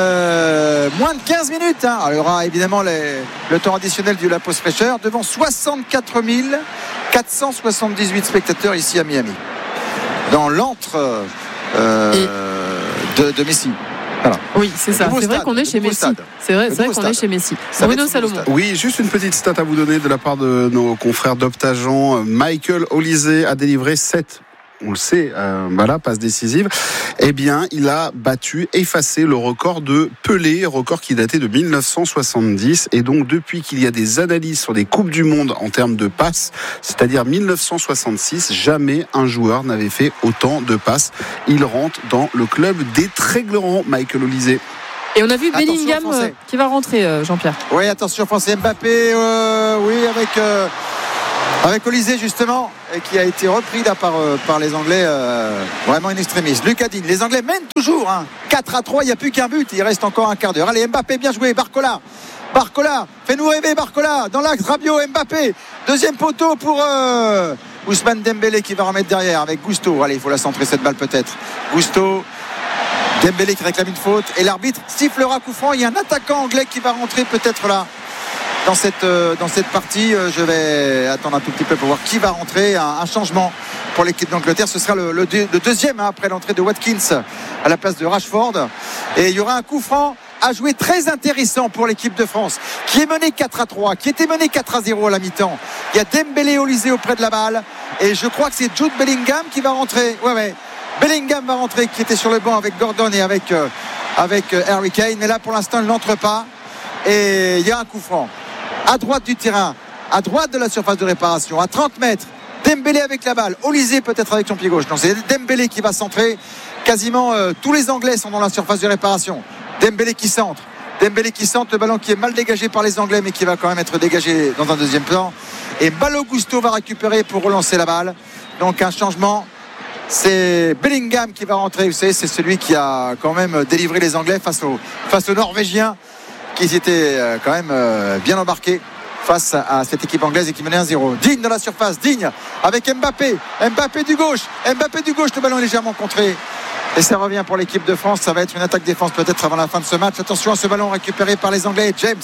Euh, moins de quinze minutes hein. Alors, il y aura évidemment les, le temps additionnel de la pause fraîcheur devant soixante-quatre mille quatre cent soixante-dix-huit spectateurs ici à Miami dans l'antre euh, de, de Messi. Voilà. Oui, c'est ça. nouveau C'est vrai stade, qu'on est le chez nouveau Messi. stade. C'est vrai, Le c'est vrai nouveau qu'on est stade. chez Messi. Ça va Bruno être son nouveau Salomon. stade. Oui, juste une petite stat à vous donner de la part de nos confrères d'Optagen. Michael Olysée a délivré sept. On le sait, euh, voilà, passe décisive. Eh bien, il a battu, effacé le record de Pelé, record qui datait de mille neuf cent soixante-dix. Et donc, depuis qu'il y a des analyses sur des Coupes du Monde en termes de passes, c'est-à-dire mille neuf cent soixante-six, jamais un joueur n'avait fait autant de passes. Il rentre dans le club des très grands, Michael Olysée. Et on a vu Attention, Bellingham Français. euh, qui va rentrer, euh, Jean-Pierre. Oui, attention, Français. Mbappé, euh, oui, avec, euh, avec Olysée, justement, et qui a été repris là par, euh, par les Anglais, euh, vraiment in extremis. Lucas Digne, les Anglais mènent toujours, hein. quatre à trois, il n'y a plus qu'un but, il reste encore un quart d'heure. Allez, Mbappé, bien joué, Barcola. Barcola, fais-nous rêver, Barcola, dans l'axe, Rabiot, Mbappé, deuxième poteau pour euh, Ousmane Dembélé qui va remettre derrière avec Gusto. Allez, il faut la centrer cette balle peut-être. Gusto, Dembélé qui réclame une faute et l'arbitre sifflera coup franc. Il y a un attaquant anglais qui va rentrer peut-être là dans cette, euh, dans cette partie. Euh, je vais attendre un tout petit peu pour voir qui va rentrer. Un, un changement pour l'équipe d'Angleterre, ce sera le, le, deux, le deuxième hein, après l'entrée de Watkins à la place de Rashford, et il y aura un coup franc à jouer très intéressant pour l'équipe de France qui est menée quatre à trois, qui était menée quatre à zéro à la mi-temps. Il y a Dembélé Olysée auprès de la balle et je crois que c'est Jude Bellingham qui va rentrer. Ouais ouais, Bellingham va rentrer, qui était sur le banc avec Gordon et avec, euh, avec euh, Harry Kane, mais là pour l'instant il n'entre pas et il y a un coup franc à droite du terrain, à droite de la surface de réparation, à trente mètres. Dembélé avec la balle, Olysée peut-être avec son pied gauche. Non, c'est Dembélé qui va centrer. Quasiment euh, tous les Anglais sont dans la surface de réparation. Dembélé qui centre, Dembélé qui centre, le ballon qui est mal dégagé par les Anglais mais qui va quand même être dégagé dans un deuxième plan, et Malo Gusto va récupérer pour relancer la balle. Donc un changement, c'est Bellingham qui va rentrer. Vous savez, c'est celui qui a quand même délivré les Anglais face aux, face aux Norvégiens qui étaient quand même bien embarqués face à cette équipe anglaise et qui menait un zéro. Digne dans la surface, Digne avec Mbappé, Mbappé du gauche, Mbappé du gauche, le ballon est légèrement contré. Et ça revient pour l'équipe de France. Ça va être une attaque-défense peut-être avant la fin de ce match. Attention à ce ballon récupéré par les Anglais. James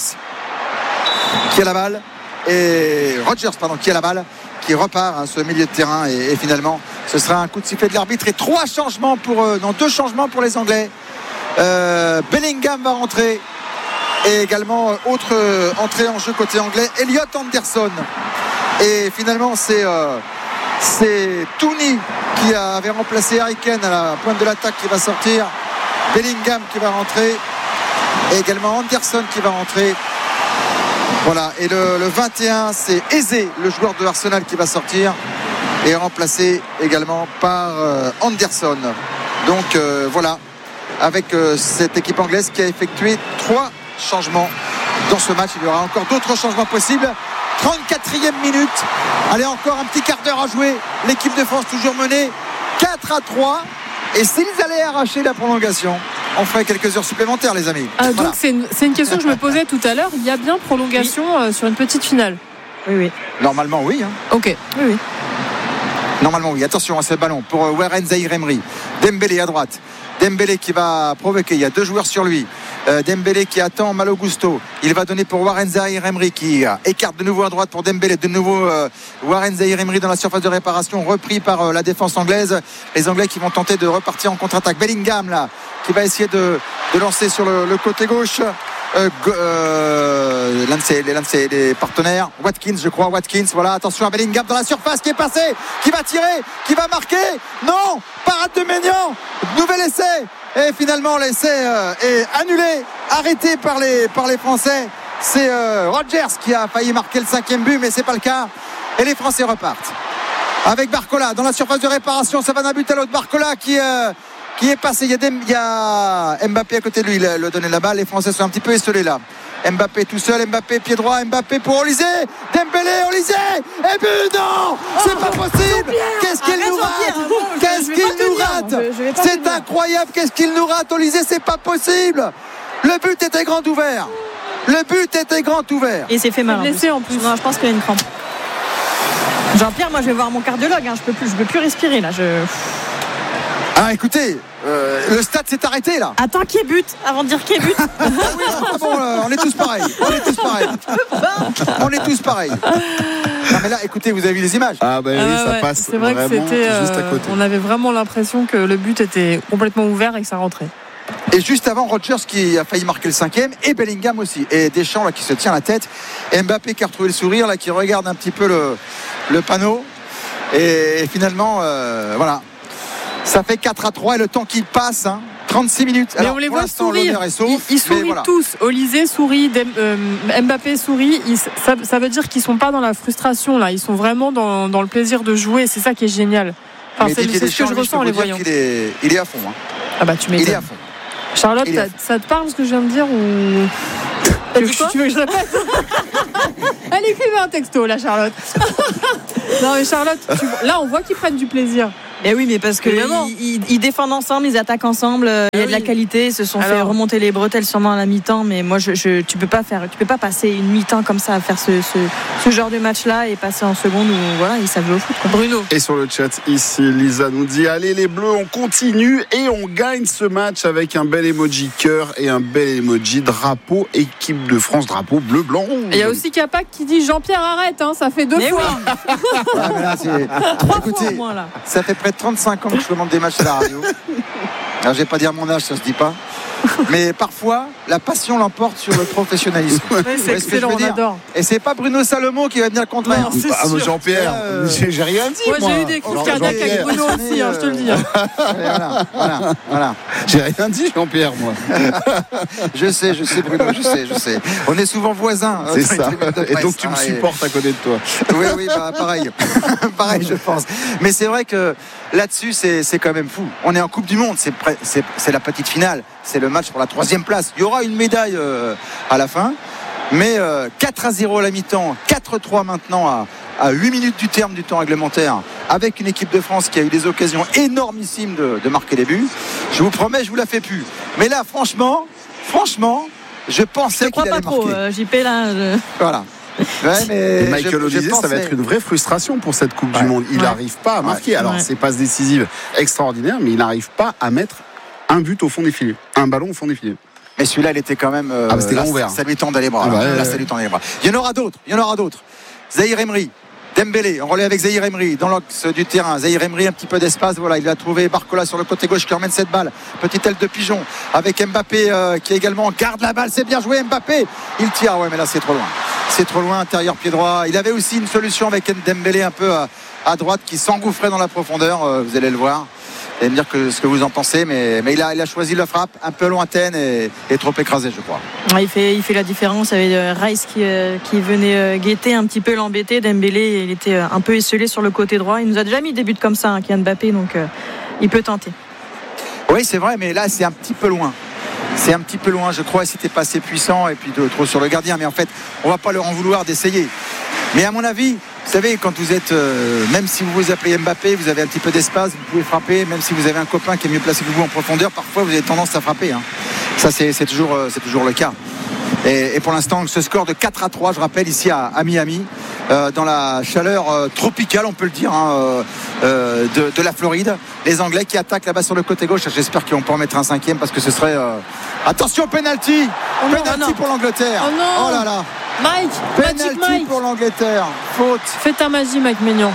qui a la balle. Et Rodgers, pardon, qui a la balle. Qui repart à ce milieu de terrain. Et, et finalement, ce sera un coup de sifflet de l'arbitre. Et trois changements pour eux. Non, deux changements pour les Anglais. Euh, Bellingham va rentrer. Et également, autre euh, entrée en jeu côté anglais. Elliot Anderson. Et finalement, c'est... Euh, C'est Tooney qui avait remplacé Harry Kane à la pointe de l'attaque qui va sortir. Bellingham qui va rentrer. Et également Anderson qui va rentrer. Voilà. Et le, le vingt et un, c'est Eze, le joueur de Arsenal, qui va sortir. Et remplacé également par euh, Anderson. Donc euh, voilà. Avec euh, cette équipe anglaise qui a effectué trois changements dans ce match. Il y aura encore d'autres changements possibles. trente-quatrième minute. Allez, encore un petit quart d'heure à jouer. L'équipe de France toujours menée quatre à trois. Et s'ils allaient arracher la prolongation, on ferait quelques heures supplémentaires, les amis. Ah, voilà. Donc c'est une, c'est une question que je me posais tout à l'heure. Il y a bien prolongation oui. euh, sur une petite finale. Oui, oui. Normalement, oui. Hein. Ok. Oui, oui. Normalement, oui. Attention à ce ballon pour euh, Warren Zaïre-Emery. Dembélé à droite. Dembélé qui va provoquer. Il y a deux joueurs sur lui. Euh, Dembélé qui attend Malo Gusto. Il va donner pour Warren Zaïre-Emery qui euh, écarte de nouveau à droite pour Dembélé. De nouveau euh, Warren Zaïre-Emery dans la surface de réparation, repris par euh, la défense anglaise. Les Anglais qui vont tenter de repartir en contre-attaque. Bellingham là qui va essayer de, de lancer sur le, le côté gauche. Euh, euh, l'un de ses, l'un de ses les partenaires, Watkins, je crois, Watkins. Voilà, attention à Bellingham dans la surface qui est passé, qui va tirer, qui va marquer. Non, parade de Maignan. Nouvel essai. Et finalement, l'essai euh, est annulé, arrêté par les, par les Français. C'est euh, Rodgers qui a failli marquer le cinquième but, mais c'est pas le cas. Et les Français repartent. Avec Barcola dans la surface de réparation, ça va d'un but à l'autre. Barcola qui, euh, qui est passé. Il y, a des, il y a Mbappé à côté de lui, il a donné la balle. Les Français sont un petit peu esselés là. Mbappé tout seul, Mbappé pied droit, Mbappé pour Olysée, Dembélé, Olysée, et but non, c'est pas possible. Qu'est-ce qu'il nous rate? Qu'est-ce qu'il nous rate? C'est incroyable, qu'est-ce qu'il nous rate, Olysée? C'est pas possible. Le but était grand ouvert. Le but était grand ouvert. Et il s'est fait mal. Blessé en plus. Non, je pense qu'il y a une crampe. Jean-Pierre, moi je vais voir mon cardiologue. Hein. Je peux plus, je peux plus respirer là. Je... Ah, écoutez, euh, le stade s'est arrêté là. Attends qu'il y ait but avant de dire qu'il y ait but. Ah oui, ah bon, euh, on est tous pareils. On est tous pareils. On est tous pareils. Non mais là, écoutez, vous avez vu les images. Ah ben bah, oui, ah, ça ouais. passe. C'est vrai que c'était. Euh, juste à côté. On avait vraiment l'impression que le but était complètement ouvert et que ça rentrait. Et juste avant, Rodgers qui a failli marquer le cinquième, et Bellingham aussi. Et Deschamps là qui se tient la tête. Et Mbappé qui a retrouvé le sourire là, qui regarde un petit peu le, le panneau. Et, et finalement, euh, voilà. Ça fait quatre à trois et le temps qui passe, hein, trente-six minutes. Mais alors, on les voit sourire. Sauf, ils, ils sourient voilà. tous. Olysée sourit, Dem, euh, Mbappé sourit. Ils, ça, ça veut dire qu'ils sont pas dans la frustration là. Ils sont vraiment dans, dans le plaisir de jouer. C'est ça qui est génial. Enfin, c'est, c'est ce que je ressens en les voyant. Il est, il est à fond. Hein. Ah bah tu m'étonnes. Il est à fond. Charlotte, Il est- ça te parle ce que je viens de dire ou T'as tu dit veux, quoi que- tu veux que je répète? Elle écrivait un texto, là, Charlotte. Non, mais Charlotte, tu- là, on voit qu'ils prennent du plaisir. Mais oui, mais parce que Évidemment. ils, ils- ils défendent ensemble, ils attaquent ensemble. euh, Il y a de la oui. qualité, ils se sont fait Alors. remonter les bretelles sûrement à la mi-temps. Mais moi, je, je, tu peux pas faire, tu peux pas passer une mi-temps comme ça à faire ce, ce, ce genre de match-là et passer en seconde où voilà, ils savent jouer au foot. Quoi. Bruno. Et sur le chat ici, Lisa nous dit allez les Bleus, on continue et on gagne ce match avec un bel emoji cœur et un bel emoji drapeau équipe de France, drapeau bleu blanc rouge. Et il y a aussi Capac qui dit Jean-Pierre arrête, hein, ça fait deux Mais fois. Ah, mais là, c'est- Trois Écoutez, fois au moins là. ça fait près de trente-cinq ans que je demande des matchs à la radio. Alors, je vais pas dire mon âge, ça se dit pas. Mais parfois, la passion l'emporte sur le professionnalisme. Ouais, Vous c'est voyez ce que je excellent, veux on dire adore. Et c'est pas Bruno Salomon qui va venir le contraire. Non, c'est Ah, mais sûr. Jean-Pierre, Euh, j'ai j'ai rien dit. Moi, moi. j'ai eu des coups Alors, cardiaques avec Jean-Pierre, Bruno aussi, hein, je te le dis. hein. Voilà, voilà, voilà. J'ai rien dit, Jean-Pierre, moi. Je sais, je sais, Bruno, je sais, je sais. On est souvent voisins. euh, C'est dans les ça. tribunes de Et presse, donc tu me hein, et- supportes à côté de toi. Oui, oui, bah, pareil. pareil, je pense. Mais c'est vrai que là-dessus, c'est, c'est quand même fou. On est en Coupe du Monde, c'est, prêt- c'est, c'est la petite finale. C'est le match pour la troisième place. Il y aura une médaille euh, à la fin. Mais euh, quatre à zéro à la mi-temps, quatre trois maintenant à, à huit minutes du terme du temps réglementaire, avec une équipe de France qui a eu des occasions énormissimes de, de marquer des buts. Je vous promets, je vous la fais plus. Mais là, franchement, franchement, je pensais Je crois qu'il pas allait trop, marquer. euh, J P là. je- Voilà. Ouais, mais Et Michael je- je Olise, ça va pensais- être une vraie frustration pour cette Coupe Ouais. du Monde. Il Ouais. n'arrive pas à marquer. Alors, Ouais. c'est passes décisives extraordinaires, mais il n'arrive pas à mettre un but au fond des filets. Un ballon au fond des filets. Mais celui-là, il était quand même. euh, Ah, mais c'était là, grand ouvert. Ça lui tendait les bras. Ah, là. bah, ouais, Là, ouais. ça lui tendait les bras. Il y en aura d'autres. Il y en aura d'autres. Zahir Emery, Dembélé, on relève avec Zahir Emery dans l'axe du terrain. Zahir Emery, un petit peu d'espace. Voilà, il a trouvé Barcola sur le côté gauche qui emmène cette balle. Petite aile de pigeon avec Mbappé euh, qui également garde la balle. C'est bien joué, Mbappé. Il tire. Ouais, mais là, c'est trop loin. C'est trop loin, intérieur pied droit. Il avait aussi une solution avec Dembélé un peu à, à droite qui s'engouffrait dans la profondeur. Euh, vous allez le voir. Et me dire que, ce que vous en pensez, mais, mais il, a, il a choisi la frappe un peu lointaine et, et trop écrasée, je crois. Ouais, il, fait, il fait la différence avec euh, Rice qui, euh, qui venait euh, guetter un petit peu l'embêter. Dembélé, il était euh, un peu esselé sur le côté droit. Il nous a déjà mis des buts comme ça, hein, Kylian Mbappé, donc euh, il peut tenter. Oui, c'est vrai, mais là, c'est un petit peu loin. C'est un petit peu loin, je crois, c'était pas assez puissant et puis de, trop sur le gardien. Mais en fait, on va pas leur en vouloir d'essayer. Mais à mon avis, vous savez, quand vous êtes, euh, même si vous vous appelez Mbappé, vous avez un petit peu d'espace, vous pouvez frapper. Même si vous avez un copain qui est mieux placé que vous en profondeur, parfois vous avez tendance à frapper. Hein. Ça, c'est, c'est, toujours, euh, c'est toujours le cas. Et, et pour l'instant, ce score de quatre à trois, je rappelle, ici à, à Miami, euh, dans la chaleur euh, tropicale, on peut le dire, hein, euh, euh, de, de la Floride. Les Anglais qui attaquent là-bas sur le côté gauche. J'espère qu'ils vont pas en mettre un cinquième parce que ce serait... euh... Attention, penalty Oh non, Penalty oh non. pour l'Angleterre. Oh non. Oh là là Mike, Magic Penalty Mike. pour l'Angleterre. Faute, Fais ta magie, Mike Maignan.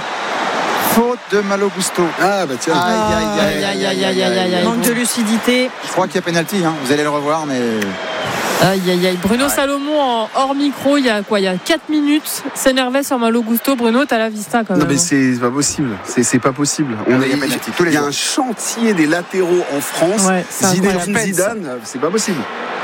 faute de Malo Gusto. Ah, bah tiens. Aïe, aïe, aïe, aïe, aïe, aïe, aïe, aïe. Manque de lucidité. Je crois qu'il y a penalty, hein. Vous allez le revoir, mais... Aïe, aïe, aïe. Bruno Salomon, en hors micro, il y a quoi? Il y a quatre minutes, s'énervait sur Malo Gusto. Bruno, t'as la vista quand même. Non mais c'est pas possible, c'est, c'est pas possible. On Il y a est- penalty tous les il y a jours. un chantier des latéraux en France. Ouais, c'est Zinedine incroyable. Zidane, c'est pas possible.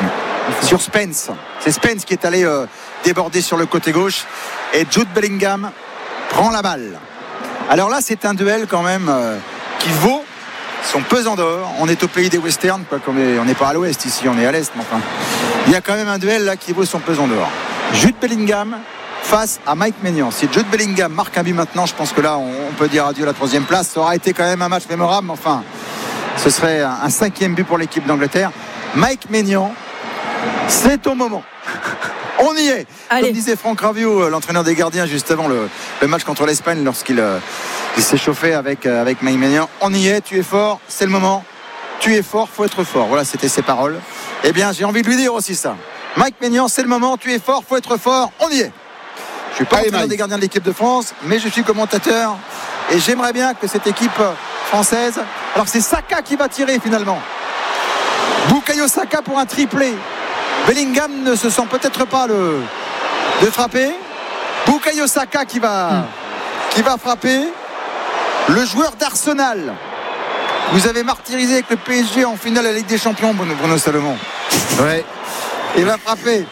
Sur Spence. C'est Spence qui est allé euh, déborder sur le côté gauche. Et Jude Bellingham prend la balle. Alors là, c'est un duel quand même euh, qui vaut son pesant d'or. On est au pays des westerns, quoi, comme on n'est pas à l'ouest ici, on est à l'est. Mais enfin, il y a quand même un duel là qui vaut son pesant d'or. Jude Bellingham face à Mike Maignan. Si Jude Bellingham marque un but maintenant, je pense que là, on, on peut dire adieu à la troisième place. Ça aura été quand même un match mémorable, mais enfin, ce serait un, un cinquième but pour l'équipe d'Angleterre. Mike Maignan, c'est ton moment. On y est. Allez. Comme disait Franck Raviot, l'entraîneur des gardiens, juste avant le, le match contre l'Espagne, lorsqu'il euh, il s'est chauffé avec, euh, avec Mike Maignan. On y est, tu es fort, c'est le moment. Tu es fort, faut être fort. Voilà, c'était ses paroles. Eh bien, j'ai envie de lui dire aussi ça. Mike Maignan, c'est le moment, tu es fort, faut être fort. On y est. Je suis pas Allez, entraîneur Mike. des gardiens de l'équipe de France, mais je suis commentateur. Et j'aimerais bien que cette équipe française. Alors, c'est Saka qui va tirer finalement. Bukayo Saka pour un triplé. Bellingham ne se sent peut-être pas le, de frapper. Bukayo Saka qui va, Hmm. qui va frapper. Le joueur d'Arsenal. Vous avez martyrisé avec le P S G en finale à la Ligue des Champions, Bruno, Bruno Salomon. Ouais. Il va frapper.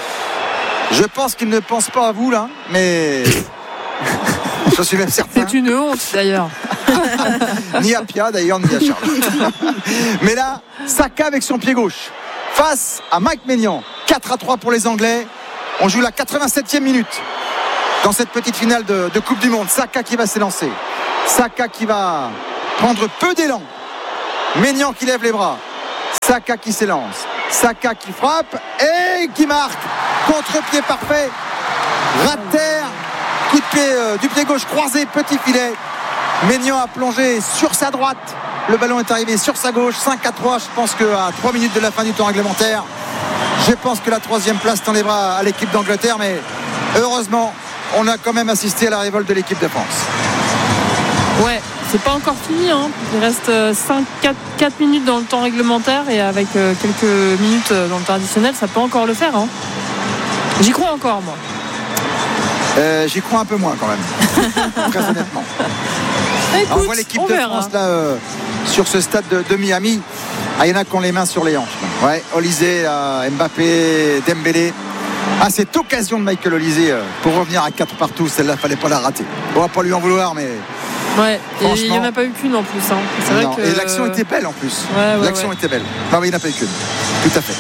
Je pense qu'il ne pense pas à vous là, mais je suis même certain. C'est une honte d'ailleurs. Ni à Pia d'ailleurs, ni à Charles. Mais là, Saka avec son pied gauche face à Mike Maignan. quatre à trois pour les Anglais. On joue la quatre-vingt-septième minute dans cette petite finale de, de Coupe du Monde. Saka qui va s'élancer. Saka qui va prendre peu d'élan. Maignan qui lève les bras. Saka qui s'élance. Saka qui frappe et qui marque. Contre-pied parfait. Ras de terre. Coup de pied euh, du pied gauche croisé. Petit filet. Maignan a plongé sur sa droite. Le ballon est arrivé sur sa gauche. cinq à trois. Je pense qu'à trois minutes de la fin du temps réglementaire, je pense que la troisième place tend les bras à l'équipe d'Angleterre. Mais heureusement, on a quand même assisté à la révolte de l'équipe de France. Ouais, c'est pas encore fini, hein. Il reste cinq, quatre, quatre minutes dans le temps réglementaire et avec euh, quelques minutes dans le temps additionnel, ça peut encore le faire, hein. J'y crois encore, moi. Euh, j'y crois un peu moins quand même. Très honnêtement. Écoute, Alors, on voit l'équipe on de verra. France là euh, sur ce stade de, de Miami. Ah, il y en a qui ont les mains sur les hanches. Ouais, Olysée, euh, Mbappé, Dembélé. Ah, cette occasion de Michael Olysée euh, pour revenir à quatre partout, celle-là, fallait pas la rater. On va pas lui en vouloir, mais Ouais, et il n'y en franchement- a pas eu qu'une en plus, hein. C'est vrai non. que... Et l'action était belle en plus. Ouais, ouais, l'action ouais. était belle. Non, mais il n'a pas eu qu'une. Tout à fait.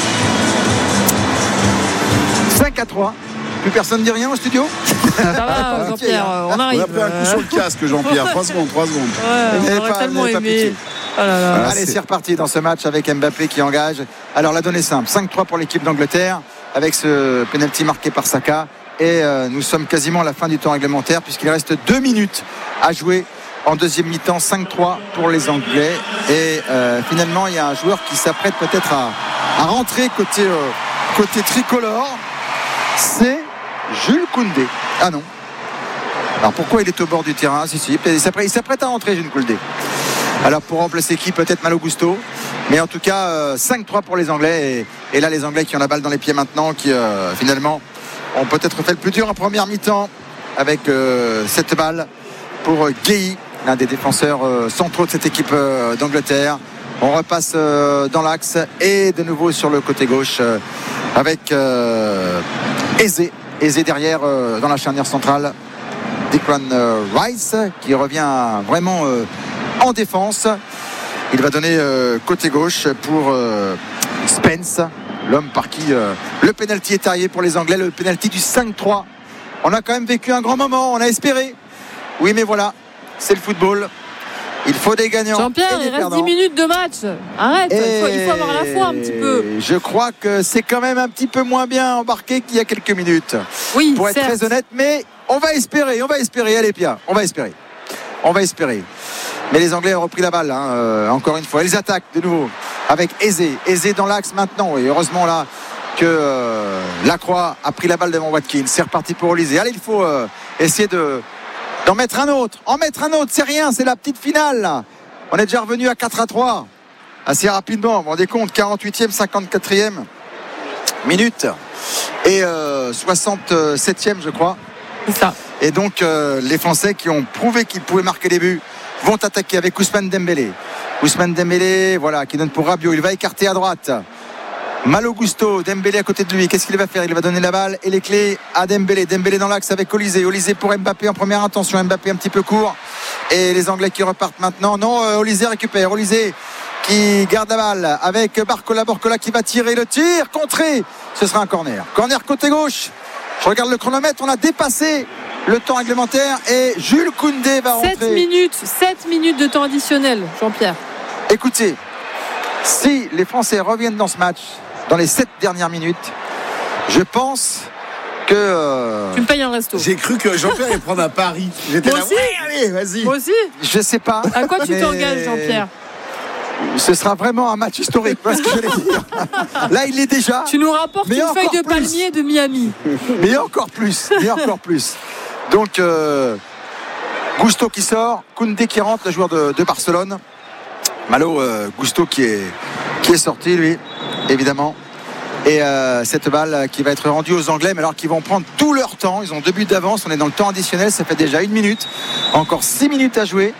cinq à trois. Plus personne ne dit rien au studio. Ça va, Jean-Pierre, on On arrive. a pris un coup sur le casque, Jean-Pierre. trois secondes, trois secondes. Ouais, Vous on n'avez aurait pas- tellement vous n'avez pas aimé. pitié. Oh là là. Ah, Allez, c'est- c'est reparti dans ce match avec Mbappé qui engage. Alors la donnée est simple, cinq trois pour l'équipe d'Angleterre avec ce penalty marqué par Saka. Et euh, nous sommes quasiment à la fin du temps réglementaire puisqu'il reste deux minutes à jouer en deuxième mi-temps. Cinq trois pour les Anglais. Et euh, finalement, il y a un joueur qui s'apprête peut-être à, à rentrer côté, euh, côté tricolore. C'est Jules Koundé. Ah non. Alors pourquoi il est au bord du terrain? Si, si, il s'apprête, il s'apprête à rentrer, Jules Koundé. Alors pour remplacer qui? Peut-être Malo Gusto. Mais en tout cas, euh, cinq trois pour les Anglais. Et, et là, les Anglais qui ont la balle dans les pieds maintenant, qui euh, finalement ont peut-être fait le plus dur en première mi-temps avec euh, cette balle pour euh, Guéhi, l'un des défenseurs euh, centraux de cette équipe euh, d'Angleterre. On repasse euh, dans l'axe et de nouveau sur le côté gauche euh, avec euh, Eze. Eze derrière euh, dans la charnière centrale. Declan euh, Rice qui revient vraiment euh, en défense. Il va donner euh, côté gauche pour euh, Spence, l'homme par qui euh, le pénalty est taillé pour les Anglais, le pénalty du cinq trois. On a quand même vécu un grand moment, on a espéré. Oui, mais voilà, c'est le football. Il faut des gagnants. Jean-Pierre, et des il reste perdants. dix minutes de match. Arrête, il faut, il faut avoir la foi un petit peu. Et je crois que c'est quand même un petit peu moins bien embarqué qu'il y a quelques minutes. Oui, Pour être certes. très honnête, mais on va espérer, on va espérer. Allez, Pia, on va espérer. On va espérer. Mais les Anglais ont repris la balle, hein, euh, encore une fois. Ils attaquent de nouveau avec Eze. Eze dans l'axe maintenant. Et heureusement là que euh, Lacroix a pris la balle devant Watkins. C'est reparti pour Olysée. Allez, il faut euh, essayer de, d'en mettre un autre. En mettre un autre, c'est rien, c'est la petite finale là. On est déjà revenu à quatre à trois. Assez rapidement, vous vous rendez compte, quarante-huitième, cinquante-quatrième minute. Et euh, soixante-septième, je crois. C'est ça. Et donc euh, les Français qui ont prouvé qu'ils pouvaient marquer des buts vont attaquer avec Ousmane Dembélé. Ousmane Dembélé, voilà, qui donne pour Rabiot. Il va écarter à droite. Malo Gusto, Dembélé à côté de lui. Qu'est-ce qu'il va faire? Il va donner la balle et les clés à Dembélé. Dembélé dans l'axe avec Olysée. Olysée pour Mbappé en première intention. Mbappé un petit peu court. Et les Anglais qui repartent maintenant. Non, euh, Olysée récupère. Olysée qui garde la balle avec Barcola. Barcola qui va tirer le tir. Contré. Ce sera un corner. Corner côté gauche. Je regarde le chronomètre. On a dépassé le temps réglementaire et Jules Koundé va rentrer. sept minutes, sept minutes de temps additionnel, Jean-Pierre. Écoutez, si les Français reviennent dans ce match dans les sept dernières minutes, je pense que euh, Tu me payes un resto. J'ai cru que Jean-Pierre allait prendre un pari. J'étais Moi là, aussi. ouais, allez, vas-y. Moi aussi. je sais pas. À quoi tu mais t'engages, Jean-Pierre? Ce sera vraiment un match historique. Voilà ce que j'allais dire. Là, il est déjà. Tu nous rapportes Mais une encore feuille de plus. palmier de Miami. Mais encore plus. Mais encore plus. Donc, euh, Gusto qui sort, Koundé qui rentre, le joueur de, de Barcelone. Malo, euh, Gusto qui est, qui est sorti, lui, évidemment. Et euh, cette balle qui va être rendue aux Anglais, mais alors qu'ils vont prendre tout leur temps. Ils ont deux buts d'avance. On est dans le temps additionnel. Ça fait déjà une minute. Encore six minutes à jouer.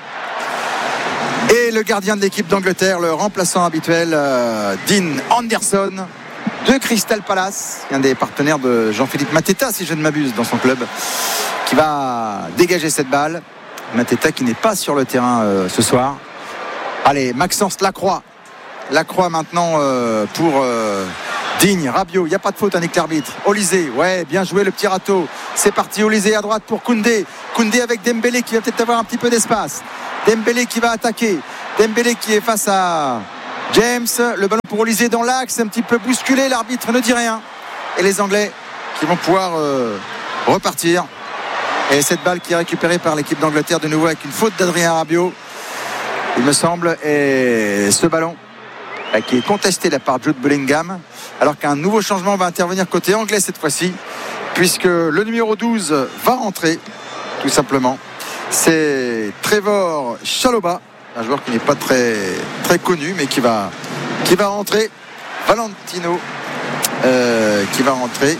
Et le gardien de l'équipe d'Angleterre, le remplaçant habituel, euh, Dean Anderson, de Crystal Palace, un des partenaires de Jean-Philippe Mateta, si je ne m'abuse, dans son club, qui va dégager cette balle. Mateta qui n'est pas sur le terrain euh, ce soir. Allez, Maxence Lacroix. Lacroix maintenant euh, pour euh, Digne, Rabiot. Il n'y a pas de faute avec l'arbitre. Olysée, ouais, bien joué le petit râteau. C'est parti, Olysée à droite pour Koundé. Koundé avec Dembélé qui va peut-être avoir un petit peu d'espace. Dembélé qui va attaquer. Dembélé qui est face à James. Le ballon pour Olysée dans l'axe, un petit peu bousculé. L'arbitre ne dit rien. Et les Anglais qui vont pouvoir euh, repartir. Et cette balle qui est récupérée par l'équipe d'Angleterre de nouveau avec une faute d'Adrien Rabiot, il me semble. Et ce ballon qui est contesté de la part de Jude Bellingham, alors qu'un nouveau changement va intervenir côté anglais cette fois-ci, puisque le numéro douze va rentrer tout simplement. C'est Trevor Chalobah, un joueur qui n'est pas très, très connu mais qui va, qui va rentrer. Valentino euh, qui va rentrer,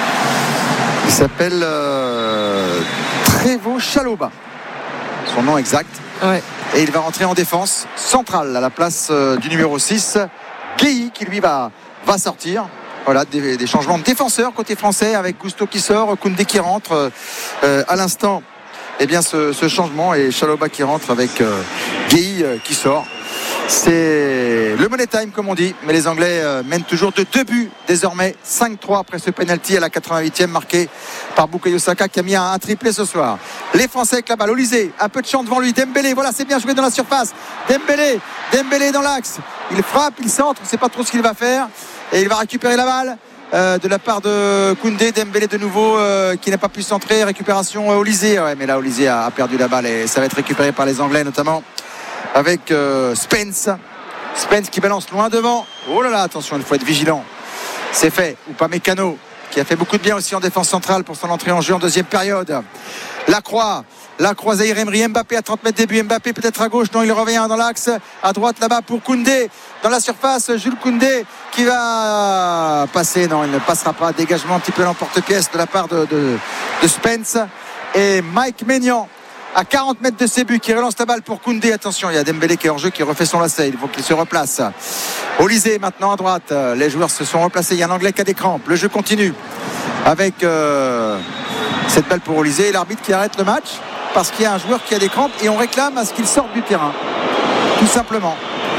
il s'appelle euh, Trevor Chalobah, son nom exact. Ouais. Et il va rentrer en défense centrale à la place euh, du numéro six, Guéhi, qui lui va, va sortir. Voilà, des, des changements de défenseurs côté français avec Gusto qui sort, Koundé qui rentre euh, à l'instant. Eh bien ce, ce changement et Chalobah qui rentre avec euh, Guéhi euh, qui sort. C'est le money time comme on dit, mais les Anglais euh, mènent toujours de deux buts désormais, cinq trois après ce penalty à la quatre-vingt-huitième marqué par Bukayo Saka qui a mis un, un triplé ce soir. Les Français avec la balle, Olysée, un peu de champ devant lui, Dembélé, voilà c'est bien joué dans la surface, Dembélé, Dembélé dans l'axe, il frappe, il centre, on ne sait pas trop ce qu'il va faire et il va récupérer la balle euh, de la part de Koundé. Dembélé de nouveau euh, qui n'a pas pu centrer, récupération euh, Olysée, ouais, mais là Olysée a, a perdu la balle et ça va être récupéré par les Anglais notamment avec euh, Spence Spence qui balance loin devant. Oh là là, attention, il faut être vigilant. C'est fait. Upamecano qui a fait beaucoup de bien aussi en défense centrale pour son entrée en jeu en deuxième période. Lacroix Lacroix, Zaïre Emery, Mbappé à trente mètres début, Mbappé peut-être à gauche, non il revient dans l'axe, à droite là-bas pour Koundé, dans la surface, Jules Koundé qui va passer, non il ne passera pas, dégagement un petit peu l'emporte-pièce de la part de, de, de Spence. Et Mike Maignan à quarante mètres de ses buts qui relance la balle pour Koundé. Attention, il y a Dembélé qui est hors jeu, qui refait son lacet, il faut qu'il se replace. Olysée maintenant à droite, les joueurs se sont replacés, il y a un Anglais qui a des crampes, le jeu continue avec euh, cette balle pour Olysée et l'arbitre qui arrête le match parce qu'il y a un joueur qui a des crampes et on réclame à ce qu'il sorte du terrain tout simplement,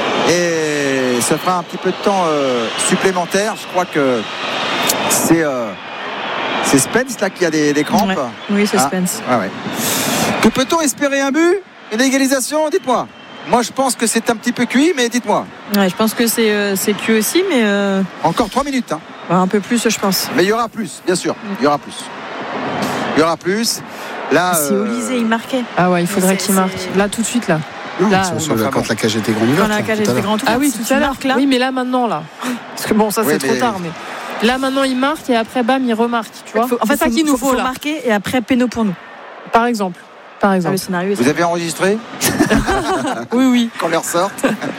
et ça fera un petit peu de temps euh, supplémentaire. Je crois que c'est euh, c'est Spence là qui a des, des crampes. Ouais. Oui, c'est Spence. Ah, ouais, ouais. Que peut-on espérer, un but, une égalisation? Dites-moi. Moi je pense que c'est un petit peu cuit, mais dites-moi. Ouais, je pense que c'est, euh, c'est cuit aussi, mais euh... encore trois minutes hein. Ouais, un peu plus je pense. Mais il y aura plus, bien sûr. Il y aura plus. Il y aura plus. Là, si euh... Olysée il marquait. Ah ouais, il faudrait c'est, qu'il marque. c'est... Là tout de suite là. Non, là sur, euh, sur le, quand la cage était grande Quand ouverte. la cage était grande ouverte. Ah oui, si tout à l'heure. Là. Oui, mais là maintenant là. Parce que bon, ça oui, c'est mais... trop tard, mais là maintenant il marque et après bam il remarque, tu vois. Faut, en fait, c'est ça qu'il nous faut, faut là. marquer et après péno pour nous. Par exemple. Par exemple. Ah, le scénario. Vous avez enregistré? Oui, oui. Qu'on leur sorte.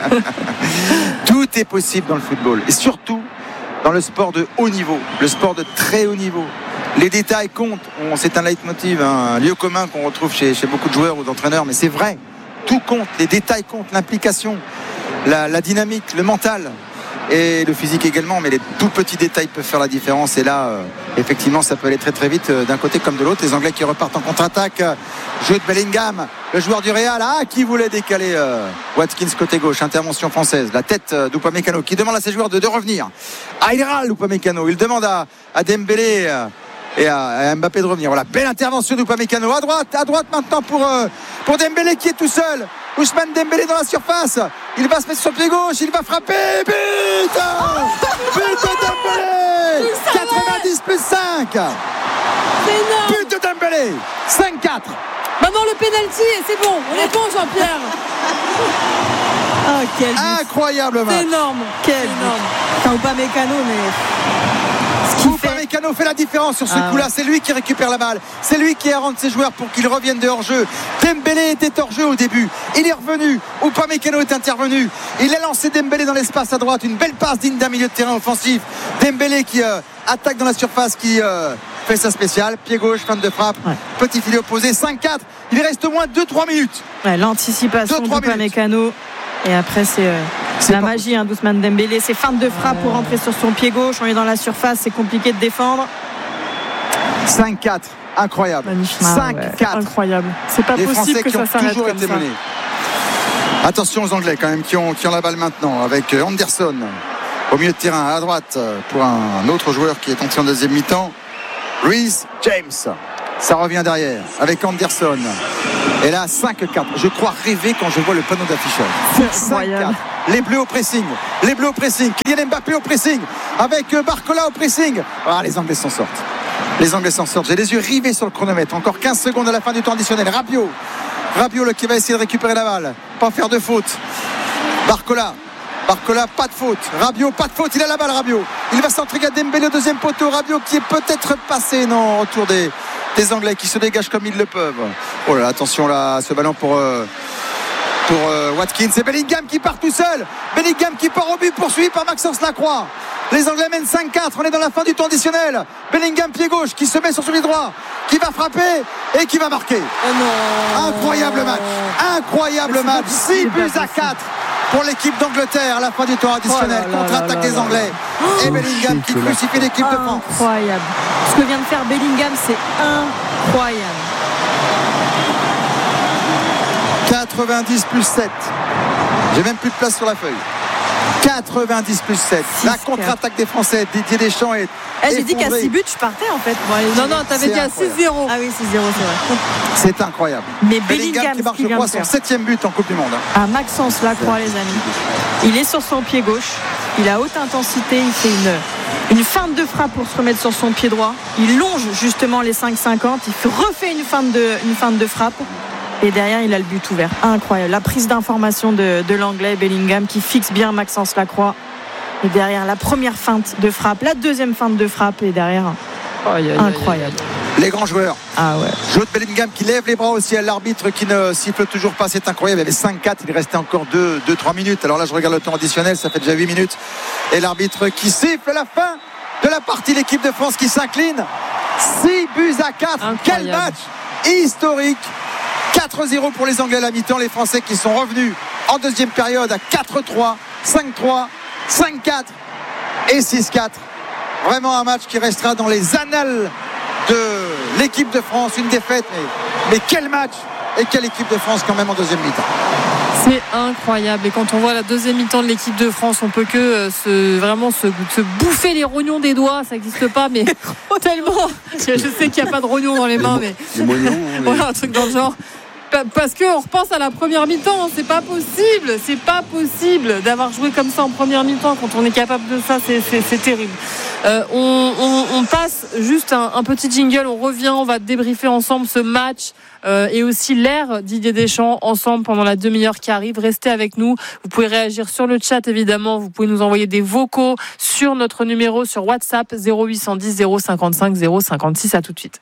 Tout est possible dans le football et surtout dans le sport de haut niveau, le sport de très haut niveau. Les détails comptent. On, c'est un leitmotiv, un lieu commun qu'on retrouve chez, chez beaucoup de joueurs ou d'entraîneurs, mais c'est vrai. Tout compte, les détails comptent, l'implication, la, la dynamique, le mental et le physique également, mais les tout petits détails peuvent faire la différence. Et là, euh, effectivement, ça peut aller très très vite euh, d'un côté comme de l'autre. Les Anglais qui repartent en contre-attaque. Euh, jeu de Bellingham, le joueur du Real, ah, qui voulait décaler euh, Watkins côté gauche. Intervention française. La tête euh, d'Upamecano qui demande à ses joueurs de, de revenir. Ah, il râle Upamecano. Il demande à, à Dembélé euh, et à, à Mbappé de revenir. Voilà, belle intervention d'Upamecano. À droite, à droite maintenant pour, euh, pour Dembélé qui est tout seul. Ousmane Dembélé dans la surface. Il va se mettre sur le pied gauche, il va frapper. But But de Dembélé. quatre-vingt-dix plus cinq. C'est énorme. But de Dembélé. cinq quatre. Maintenant le pénalty et c'est bon. On est bon, Jean-Pierre. Oh, quel but. Incroyable match. C'est énorme. Quel C'est énorme. Enfin, Upamecano, mais ce qu'il fait. Upamecano fait la différence sur ce Ah coup-là. ouais. C'est lui qui récupère la balle. C'est lui qui rend ses joueurs pour qu'ils reviennent de hors-jeu. Dembélé était hors-jeu au début. Il est revenu. Upamecano est intervenu. Il a lancé Dembélé dans l'espace à droite. Une belle passe digne d'un milieu de terrain offensif. Dembélé qui euh, attaque dans la surface, qui euh, fait sa spéciale. Pied gauche, fin de frappe. Ouais. Petit filet opposé. cinq quatre. Il reste au moins deux trois minutes. Ouais, l'anticipation Deux, trois d'Upamecano. Et après, c'est, euh, C'est la pas magie hein, d'Ousmane Dembélé. C'est feinte de frappe pour rentrer sur son pied gauche. On est dans la surface, c'est compliqué de défendre. cinq quatre, incroyable. Magnifique. cinq quatre. Ouais, incroyable. C'est pas Les possible Français que qui ont ça s'arrête toujours comme été ça. menés. Attention aux Anglais quand même qui ont, qui ont la balle maintenant avec Anderson au milieu de terrain à droite pour un autre joueur qui est entré en deuxième mi-temps. Reece James. Ça revient derrière avec Anderson. Et là, cinq quatre. Je crois rêver quand je vois le panneau d'affichage. cinq quatre. Les Bleus au pressing. Les Bleus au pressing. Kylian Mbappé au pressing. Avec Barcola au pressing. Ah, les Anglais s'en sortent. Les Anglais s'en sortent. J'ai les yeux rivés sur le chronomètre. Encore quinze secondes à la fin du temps additionnel. Rabiot. Rabiot qui va essayer de récupérer la balle. Pas faire de faute. Barcola. Barcola, pas de faute. Rabiot, pas de faute. Il a la balle, Rabiot. Il va centrer à Dembélé au deuxième poteau. Rabiot qui est peut-être passé. Non, autour des, des Anglais qui se dégagent comme ils le peuvent. Oh là là, attention là, ce ballon pour, euh, pour euh, Watkins. C'est Bellingham qui part tout seul. Bellingham qui part au but, poursuivi par Maxence Lacroix. Les Anglais mènent cinq quatre. On est dans la fin du temps additionnel. Bellingham, pied gauche, qui se met sur son pied droit, qui va frapper et qui va marquer. Oh non. Incroyable match. Incroyable match. six buts à quatre. Pour l'équipe d'Angleterre à la fin du temps additionnel. Oh là là contre-attaque là là des Anglais. Oh, et Bellingham qui crucifie l'équipe de France. Incroyable. Ce que vient de faire Bellingham, c'est incroyable. quatre-vingt-dix plus sept. J'ai même plus de place sur la feuille. quatre-vingt-dix plus sept. La contre-attaque des Français. Didier Deschamps est. Eh, j'ai dit qu'à six buts, je partais en fait. Bon, allez, Non, non, t'avais dit à six zéro. Ah oui, six zéro, c'est vrai. C'est incroyable. Mais Bellingham Bellingham, qui marque, ce qu'il je vient crois, de son faire. septième but en Coupe du Monde. À Maxence Lacroix, les amis. Il est sur son pied gauche. Il a haute intensité. Il fait une, une feinte de frappe pour se remettre sur son pied droit. Il longe justement les cinq cinquante. Il fait- refait une feinte de, une feinte de frappe. Et derrière, il a le but ouvert. Incroyable. La prise d'information de, de l'Anglais Bellingham qui fixe bien Maxence Lacroix. Et derrière, la première feinte de frappe, la deuxième feinte de frappe. Et derrière, Aïe, aïe, aïe, incroyable. Les grands joueurs. Ah ouais. Jude Bellingham qui lève les bras au ciel. L'arbitre qui ne siffle toujours pas. C'est incroyable. Il y avait cinq quatre. Il restait encore deux trois minutes. Alors là, je regarde le temps additionnel. Ça fait déjà huit minutes. Et l'arbitre qui siffle la fin de la partie. L'équipe de France qui s'incline. six buts à quatre. Incroyable. Quel match historique. quatre zéro pour les Anglais à la mi-temps. Les Français qui sont revenus en deuxième période à quatre trois, cinq trois, cinq quatre et six quatre. Vraiment un match qui restera dans les annales de l'équipe de France. Une défaite, mais, mais quel match et quelle équipe de France quand même en deuxième mi-temps. C'est incroyable. Et quand on voit la deuxième mi-temps de l'équipe de France, on peut que euh, se, vraiment se, se bouffer les rognons des doigts. Ça n'existe pas, mais tellement. Je sais qu'il n'y a pas de rognons dans les mains, mais Les moignons, hein, les- voilà, un truc dans le genre. Pa- Parce qu'on repense à la première mi-temps, c'est pas possible, c'est pas possible d'avoir joué comme ça en première mi-temps. Quand on est capable de ça, c'est, c'est, c'est terrible. Euh, on, on, on passe juste un, un petit jingle, on revient, on va débriefer ensemble ce match euh, et aussi l'ère Didier Deschamps ensemble pendant la demi-heure qui arrive. Restez avec nous, vous pouvez réagir sur le chat évidemment, vous pouvez nous envoyer des vocaux sur notre numéro sur WhatsApp zéro huit cent dix zéro cinquante-cinq zéro cinquante-six. À tout de suite.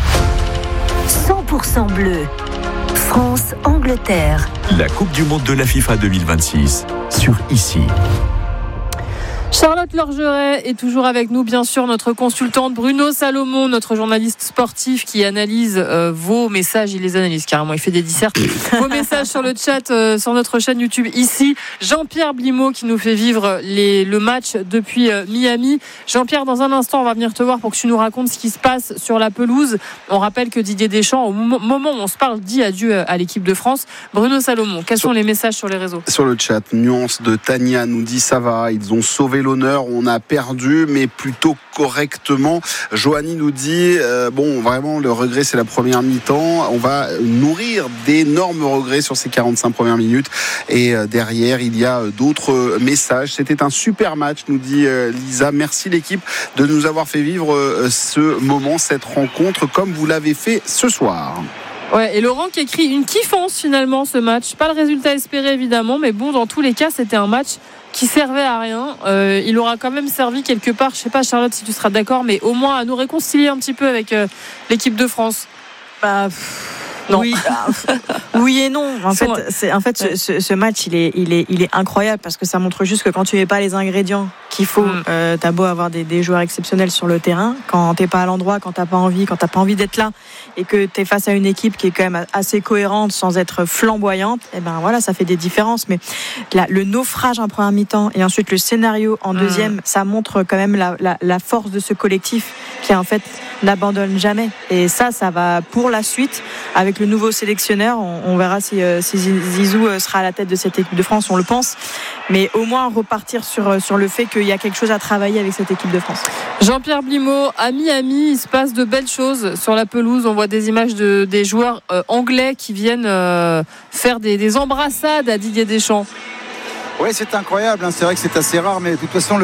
cent pour cent bleu. France-Angleterre. La Coupe du Monde de la FIFA deux mille vingt-six sur Ici. Charlotte Lorgeret est toujours avec nous, bien sûr, notre consultante Bruno Salomon, notre journaliste sportif qui analyse euh, vos messages, il les analyse carrément, il fait des dissertes, vos messages sur le chat, euh, sur notre chaîne YouTube Ici. Jean-Pierre Blimaud qui nous fait vivre les, le match depuis euh, Miami. Jean-Pierre, dans un instant, on va venir te voir pour que tu nous racontes ce qui se passe sur la pelouse. On rappelle que Didier Deschamps, au mo- moment où on se parle, dit adieu à l'équipe de France. Bruno Salomon, quels sont les messages sur les réseaux ? Sur le chat, Nuance de Tania nous dit ça va, ils ont sauvé l'honneur, on a perdu mais plutôt correctement. Joanie nous dit euh, bon, vraiment le regret c'est la première mi-temps, on va nourrir d'énormes regrets sur ces quarante-cinq premières minutes et euh, derrière il y a euh, d'autres messages. C'était un super match, nous dit euh, Lisa. Merci l'équipe de nous avoir fait vivre euh, ce moment, cette rencontre comme vous l'avez fait ce soir. Ouais, et Laurent qui écrit une kiffance finalement ce match. Pas le résultat espéré évidemment, mais bon, dans tous les cas, c'était un match qui servait à rien. Euh, il aura quand même servi quelque part, je sais pas Charlotte si tu seras d'accord, mais au moins à nous réconcilier un petit peu avec euh, l'équipe de France. Bah, Non. Oui, oui et non. En fait, Sont- c'est, en fait Ouais. ce, ce- ce match, il est, il, est, il est incroyable parce que ça montre juste que quand tu n'avais pas les ingrédients qu'il faut. Mm. Euh, t'as beau avoir des, des joueurs exceptionnels sur le terrain, quand t'es pas à l'endroit, quand t'as pas envie, quand t'as pas envie d'être là, et que t'es face à une équipe qui est quand même assez cohérente sans être flamboyante, et ben voilà, ça fait des différences. Mais là, le naufrage en première mi-temps et ensuite le scénario en deuxième, mm. ça montre quand même la, la, la force de ce collectif qui en fait n'abandonne jamais. Et ça, ça va pour la suite avec le nouveau sélectionneur. On, on verra si, euh, si Zizou sera à la tête de cette équipe de France, on le pense. Mais au moins repartir sur, sur le fait qu'il y a quelque chose à travailler avec cette équipe de France. Jean-Pierre Blimaud, à Miami, il se passe de belles choses sur la pelouse. On voit des images de, des joueurs euh, anglais qui viennent euh, faire des, des embrassades à Didier Deschamps. Oui, c'est incroyable, hein. C'est vrai que c'est assez rare, mais de toute façon, le